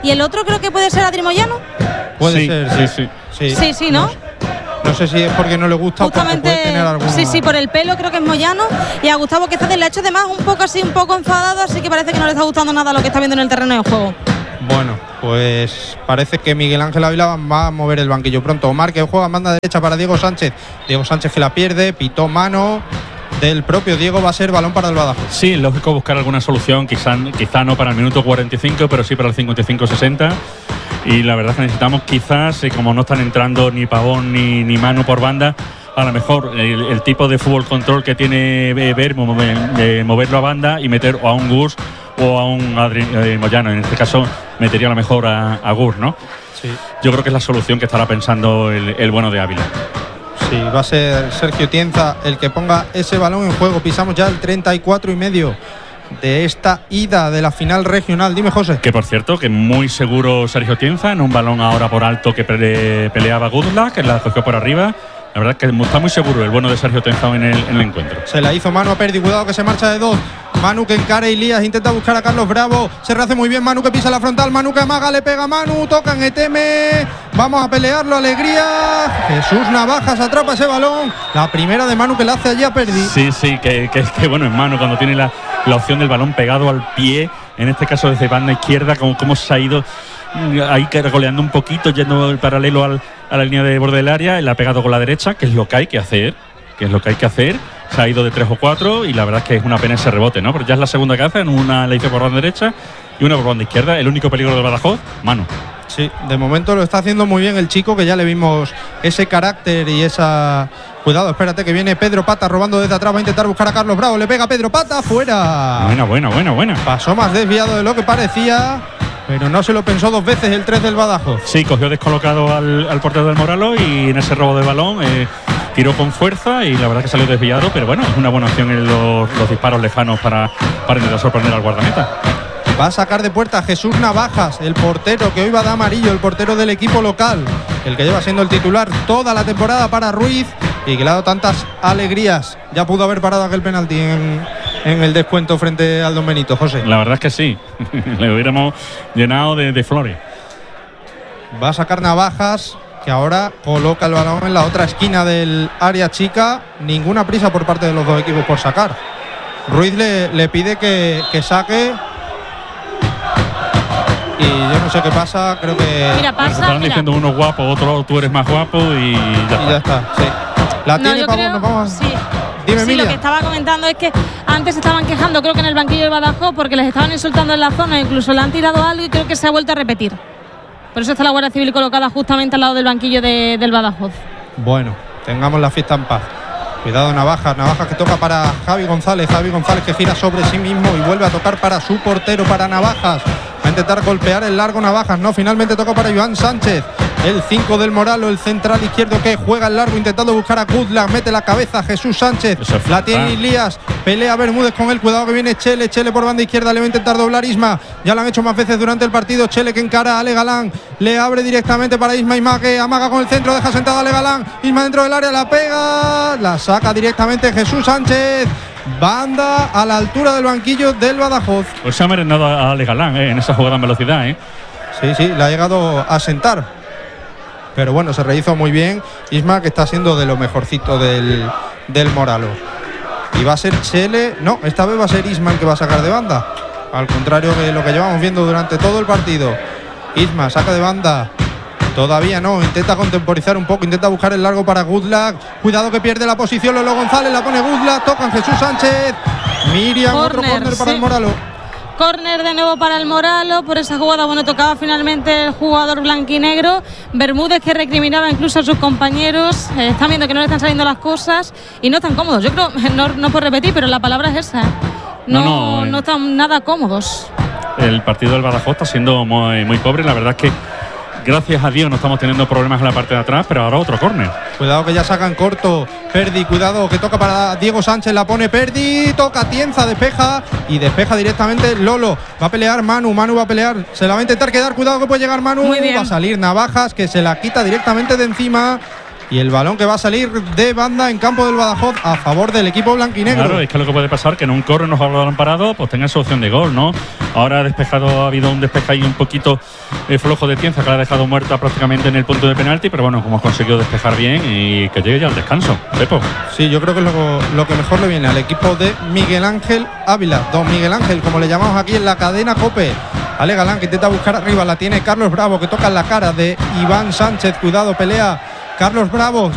Y el otro creo que puede ser Adri Moyano. Puede ser, Sí, ¿no? No sé si es porque no le gusta justamente, o porque puede tener alguna... Sí, por el pelo creo que es Moyano. Y a Gustavo Quezades le ha hecho además un poco enfadado, así que parece que no le está gustando nada lo que está viendo en el terreno de juego. Bueno, pues parece que Miguel Ángel Ávila va a mover el banquillo pronto. Omar, que juega en banda derecha para Diego Sánchez. Diego Sánchez que la pierde, pitó mano del propio Diego, va a ser balón para el Badajoz. Sí, es lógico buscar alguna solución, quizá no para el minuto 45, pero sí para el 55-60. Y la verdad es que necesitamos quizás, como no están entrando ni Pavón ni Manu por banda, a lo mejor el tipo de fútbol control que tiene Vermo, moverlo a banda y meter o a un Gus o a un Adri Moyano. En este caso metería a lo mejor a Gus, ¿no? Sí. Yo creo que es la solución que estará pensando el bueno de Ávila. Sí, va a ser Sergio Tienza el que ponga ese balón en juego. Pisamos ya el 34,5 de esta ida de la final regional. Dime, José. Que por cierto, que muy seguro Sergio Tienza en un balón ahora por alto que peleaba Gudla, que la cogió por arriba. La verdad es que está muy seguro el bueno de Sergio Tienza en el encuentro. Se la hizo Manu a Perdi, cuidado que se marcha de dos. Manu que encara a Ilías, intenta buscar a Carlos Bravo. Se rehace muy bien Manu que pisa la frontal. Manu que amaga, le pega a Manu. Tocan Eteme. Vamos a pelearlo, alegría. Jesús Navajas atrapa ese balón. La primera de Manu que la hace allí a Perdi. Sí, que bueno, en Manu cuando tiene la opción del balón pegado al pie. En este caso desde banda izquierda, como se ha ido ahí goleando un poquito, yendo paralelo a la línea de borde del área. Y la ha pegado con la derecha, que es lo que hay que hacer. Se ha ido de 3 o 4 y la verdad es que es una pena ese rebote, ¿no? Pero ya es la segunda que hacen, una la hizo por banda derecha y una por banda izquierda. El único peligro del Badajoz, Manu. Sí, de momento lo está haciendo muy bien el chico, que ya le vimos ese carácter y esa... Cuidado, espérate que viene Pedro Pata robando desde atrás, va a intentar buscar a Carlos Bravo, le pega Pedro Pata, fuera. Buena. Pasó más desviado de lo que parecía, pero no se lo pensó dos veces el 3 del Badajoz. Sí, cogió descolocado al portero del Moralo y en ese robo de balón tiró con fuerza y la verdad que salió desviado, pero bueno, es una buena opción en los disparos lejanos para intentar sorprender al guardameta. Va a sacar de puerta Jesús Navajas, el portero que hoy va de amarillo, el portero del equipo local, el que lleva siendo el titular toda la temporada para Ruiz y que le ha dado tantas alegrías. Ya pudo haber parado aquel penalti en el descuento frente al Don Benito, José. La verdad es que sí, le hubiéramos llenado de flores. Va a sacar Navajas, que ahora coloca el balón en la otra esquina del área chica. Ninguna prisa por parte de los dos equipos por sacar. Ruiz le pide que saque. Y yo no sé qué pasa, creo que... Mira, pasa, estaban diciendo uno guapo, otro tú eres más guapo y ya está. Sí. La tiene Pavón, vamos. Sí. Dime, Emilia. Lo que estaba comentando es que antes estaban quejando, creo que en el banquillo del Badajoz, porque les estaban insultando en la zona, incluso le han tirado algo y creo que se ha vuelto a repetir. Por eso está la Guardia Civil colocada justamente al lado del banquillo del Badajoz. Bueno, tengamos la fiesta en paz. Cuidado Navajas que toca para Javi González que gira sobre sí mismo y vuelve a tocar para su portero, para Navajas. Va a intentar golpear el largo Navajas, no, finalmente toca para Iván Sánchez, el 5 del Moralo, el central izquierdo que juega el largo intentando buscar a Kudla, mete la cabeza Jesús Sánchez, la tiene Ilías, pelea Bermúdez con él, cuidado que viene Chele por banda izquierda, le va a intentar doblar Isma, ya lo han hecho más veces durante el partido, Chele que encara a Ale Galán, le abre directamente para Isma que amaga con el centro, deja sentado a Ale Galán, Isma dentro del área, la pega, la saca directamente Jesús Sánchez. Banda a la altura del banquillo del Badajoz. Pues se ha merendado a Ale Galán en esa jugada en velocidad. Sí, le ha llegado a sentar. Pero bueno, se rehizo muy bien Isma, que está siendo de lo mejorcito del Moralo. Y va a ser Chele. No, esta vez va a ser Isma el que va a sacar de banda. Al contrario de lo que llevamos viendo durante todo el partido. Isma saca de banda. Todavía no, intenta contemporizar un poco, intenta buscar el largo para Gudlak. Cuidado que pierde la posición Lolo González, la pone Gudlak, tocan Jesús Sánchez. Miriam, otro córner para el Moralo. Córner de nuevo para el Moralo. Por esa jugada, bueno, tocaba finalmente el jugador blanquinegro. Bermúdez, que recriminaba incluso a sus compañeros. Están viendo que no le están saliendo las cosas y no están cómodos. Yo creo, no por repetir, pero la palabra es esa. No están nada cómodos. El partido del Badajoz está siendo muy, muy pobre. La verdad es que gracias a Dios no estamos teniendo problemas en la parte de atrás, pero ahora otro córner. Cuidado que ya sacan corto. Perdi, cuidado que toca para Diego Sánchez, la pone Perdi, toca Tienza, despeja y despeja directamente Lolo. Va a pelear Manu va a pelear, se la va a intentar quedar, cuidado que puede llegar Manu. Va a salir Navajas, que se la quita directamente de encima. Y el balón que va a salir de banda en campo del Badajoz a favor del equipo blanquinegro. Claro, es que lo que puede pasar que en un corro nos ha balón parado, pues tenga solución de gol, ¿no? Ahora ha habido un despeje ahí un poquito flojo de Tienza, que la ha dejado muerta prácticamente en el punto de penalti, pero bueno, hemos conseguido despejar bien y que llegue ya al descanso. Pepo. Sí, yo creo que es lo que mejor le viene al equipo de Miguel Ángel Ávila, don Miguel Ángel, como le llamamos aquí en la cadena COPE. Ale Galán, que intenta buscar arriba, la tiene Carlos Bravo, que toca en la cara de Iván Sánchez. Cuidado, pelea Carlos Bravo,